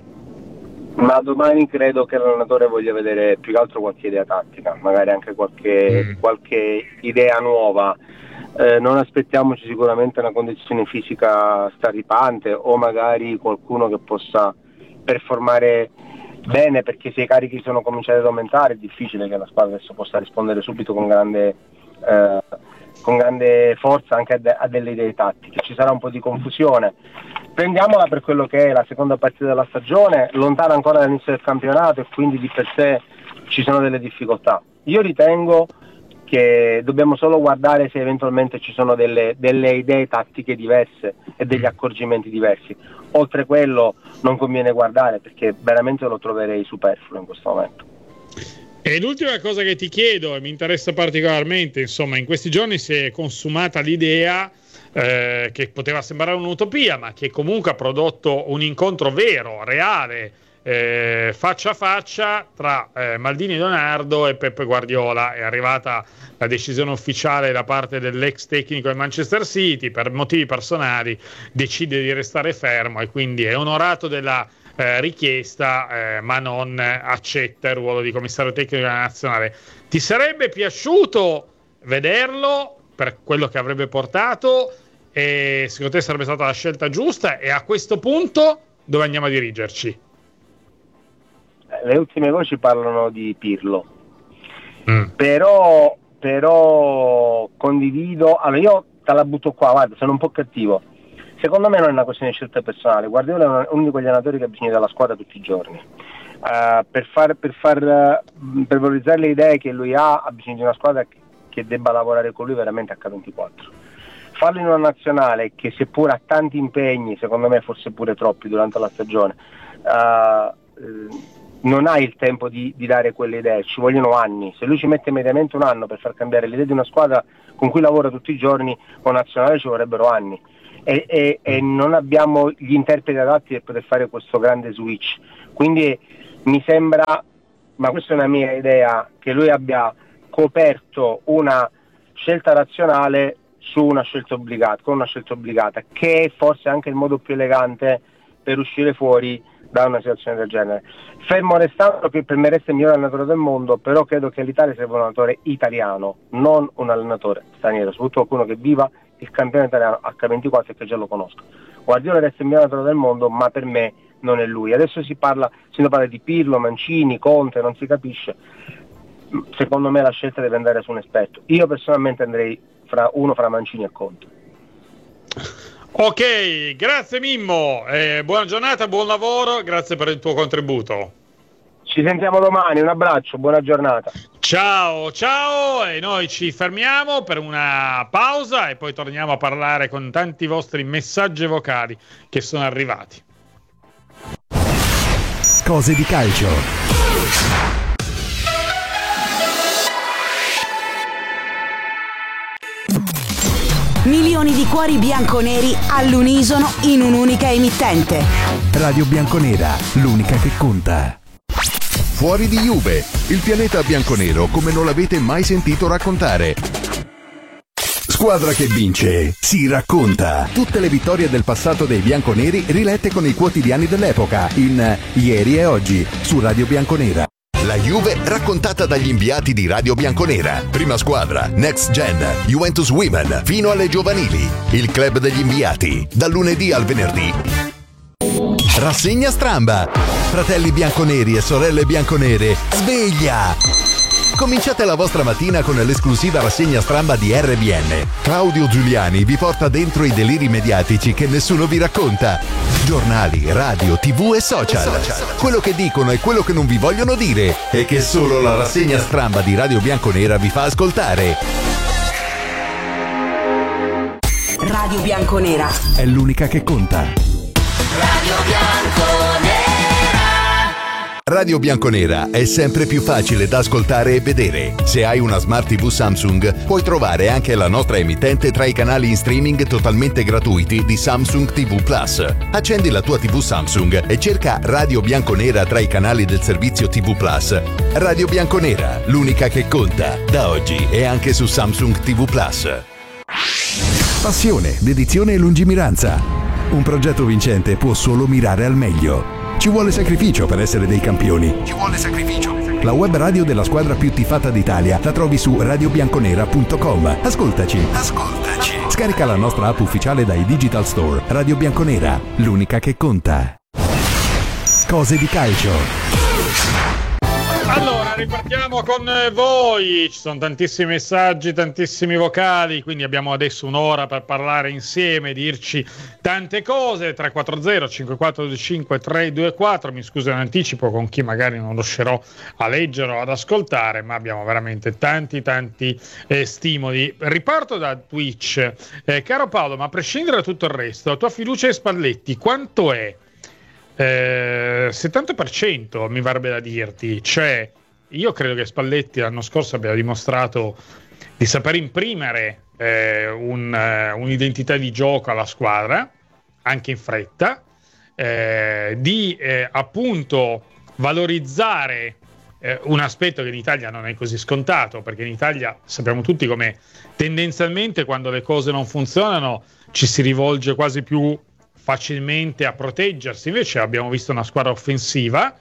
Ma domani credo che l'allenatore voglia vedere più che altro qualche idea tattica, magari anche qualche, mm. qualche idea nuova. Eh, non aspettiamoci sicuramente una condizione fisica straripante o magari qualcuno che possa performare bene, perché se i carichi sono cominciati ad aumentare è difficile che la squadra adesso possa rispondere subito con grande, eh, con grande forza anche a, de- a delle idee tattiche. Ci sarà un po' di confusione, prendiamola per quello che è la seconda partita della stagione, lontana ancora dall'inizio del campionato e quindi di per sé ci sono delle difficoltà. Io ritengo che dobbiamo solo guardare se eventualmente ci sono delle, delle idee tattiche diverse e degli accorgimenti diversi. Oltre quello non conviene guardare, perché veramente lo troverei superfluo in questo momento. E l'ultima cosa che ti chiedo, e mi interessa particolarmente, insomma, in questi giorni si è consumata l'idea eh, che poteva sembrare un'utopia, ma che comunque ha prodotto un incontro vero, reale, Eh, faccia a faccia tra eh, Maldini Leonardo e Peppe Guardiola. È arrivata la decisione ufficiale da parte dell'ex tecnico del Manchester City, per motivi personali decide di restare fermo e quindi è onorato della eh, richiesta eh, ma non accetta il ruolo di commissario tecnico della nazionale. Ti sarebbe piaciuto vederlo per quello che avrebbe portato e secondo te sarebbe stata la scelta giusta? E a questo punto dove andiamo a dirigerci? Le ultime voci parlano di Pirlo. mm. però, però condivido, allora io te la butto qua, guarda, sono un po' cattivo, secondo me non è una questione di scelta personale, Guardiola è uno di quegli allenatori che ha bisogno della squadra tutti i giorni, uh, per, far, per, far, uh, per valorizzare le idee che lui ha, ha bisogno di una squadra che, che debba lavorare con lui veramente acca ventiquattro. Farlo in una nazionale che seppur ha tanti impegni, secondo me forse pure troppi durante la stagione, uh, non ha il tempo di, di dare quelle idee, ci vogliono anni. Se lui ci mette mediamente un anno per far cambiare l'idea di una squadra con cui lavora tutti i giorni, con nazionale ci vorrebbero anni e, e, e non abbiamo gli interpreti adatti per poter fare questo grande switch. Quindi mi sembra, ma questa è una mia idea, che lui abbia coperto una scelta razionale su una scelta obbligata, con una scelta obbligata, che è forse anche il modo più elegante per uscire fuori da una situazione del genere. Fermo restando che per me resta il miglior allenatore del mondo, però credo che all'Italia serve un allenatore italiano, non un allenatore straniero, soprattutto qualcuno che viva il campionato italiano acca ventiquattro e che già lo conosca. Guardiola resta il miglior allenatore del mondo, ma per me non è lui. Adesso si parla, si parla di Pirlo, Mancini, Conte, non si capisce. Secondo me la scelta deve andare su un esperto. Io personalmente andrei fra uno fra Mancini e Conte. Ok, grazie Mimmo, eh, buona giornata, buon lavoro, grazie per il tuo contributo. Ci sentiamo domani, un abbraccio, buona giornata. Ciao, ciao, e noi ci fermiamo per una pausa e poi torniamo a parlare con tanti vostri messaggi vocali che sono arrivati. Cose di calcio. Milioni di cuori bianconeri all'unisono in un'unica emittente. Radio Bianconera, l'unica che conta. Fuori di Juve, il pianeta bianconero come non l'avete mai sentito raccontare. Squadra che vince, si racconta. Tutte le vittorie del passato dei bianconeri rilette con i quotidiani dell'epoca in Ieri e Oggi su Radio Bianconera. La Juve raccontata dagli inviati di Radio Bianconera. Prima squadra, Next Gen, Juventus Women, fino alle giovanili. Il club degli inviati, dal lunedì al venerdì. Rassegna stramba. Fratelli bianconeri e sorelle bianconere, sveglia! Cominciate la vostra mattina con l'esclusiva rassegna stramba di erre bi enne. Claudio Giuliani vi porta dentro i deliri mediatici che nessuno vi racconta. Giornali, radio, tivù e social. Quello che dicono e quello che non vi vogliono dire e che solo la rassegna stramba di Radio Bianconera vi fa ascoltare. Radio Bianconera è l'unica che conta. Radio Bianconera. Radio Bianconera è sempre più facile da ascoltare e vedere. Se hai una Smart tivù Samsung, puoi trovare anche la nostra emittente tra i canali in streaming totalmente gratuiti di Samsung tivù Plus. Accendi la tua tivù Samsung e cerca Radio Bianconera tra i canali del servizio tivù Plus. Radio Bianconera, l'unica che conta, da oggi e anche su Samsung tivù Plus. Passione, dedizione e lungimiranza. Un progetto vincente può solo mirare al meglio. Ci vuole sacrificio per essere dei campioni. Ci vuole sacrificio. La web radio della squadra più tifata d'Italia la trovi su radio bianconera punto com. Ascoltaci. Ascoltaci. Scarica la nostra app ufficiale dai Digital Store. Radio Bianconera, l'unica che conta. Cose di calcio. Allora, ripartiamo con voi. Ci sono tantissimi messaggi, tantissimi vocali, quindi abbiamo adesso un'ora per parlare insieme, dirci tante cose. Tre quattro zero cinque quattro due cinque tre due quattro. Mi scuso in anticipo con chi magari non riuscirò a leggere o ad ascoltare, ma abbiamo veramente tanti tanti eh, stimoli. Riparto da Twitch. Eh, caro Paolo, ma a prescindere da tutto il resto, la tua fiducia in Spalletti quanto è? Eh, settanta per cento mi varrebbe da dirti, cioè io credo che Spalletti l'anno scorso abbia dimostrato di saper imprimere eh, un, uh, un'identità di gioco alla squadra anche in fretta, eh, di eh, appunto valorizzare eh, un aspetto che in Italia non è così scontato, perché in Italia sappiamo tutti come tendenzialmente quando le cose non funzionano ci si rivolge quasi più facilmente a proteggersi. Invece abbiamo visto una squadra offensiva,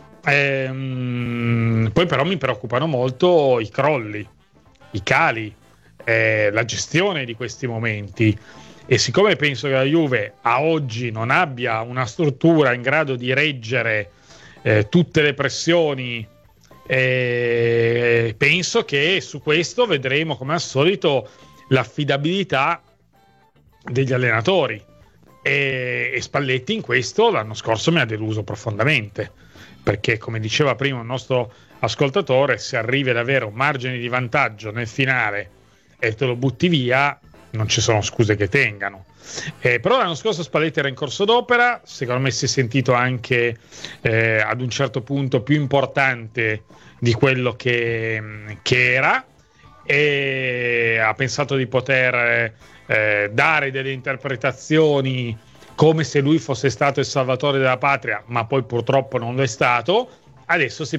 ehm, poi però mi preoccupano molto i crolli, i cali, eh, la gestione di questi momenti, e siccome penso che la Juve a oggi non abbia una struttura in grado di reggere eh, tutte le pressioni E penso che su questo vedremo come al solito l'affidabilità degli allenatori, e, e Spalletti in questo l'anno scorso mi ha deluso profondamente, perché come diceva prima un nostro ascoltatore, se arrivi ad avere un margine di vantaggio nel finale e te lo butti via, non ci sono scuse che tengano. Eh, però l'anno scorso Spalletti era in corso d'opera, secondo me si è sentito anche eh, ad un certo punto più importante di quello che, che era, e ha pensato di poter eh, dare delle interpretazioni come se lui fosse stato il salvatore della patria, ma poi purtroppo non lo è stato. Adesso si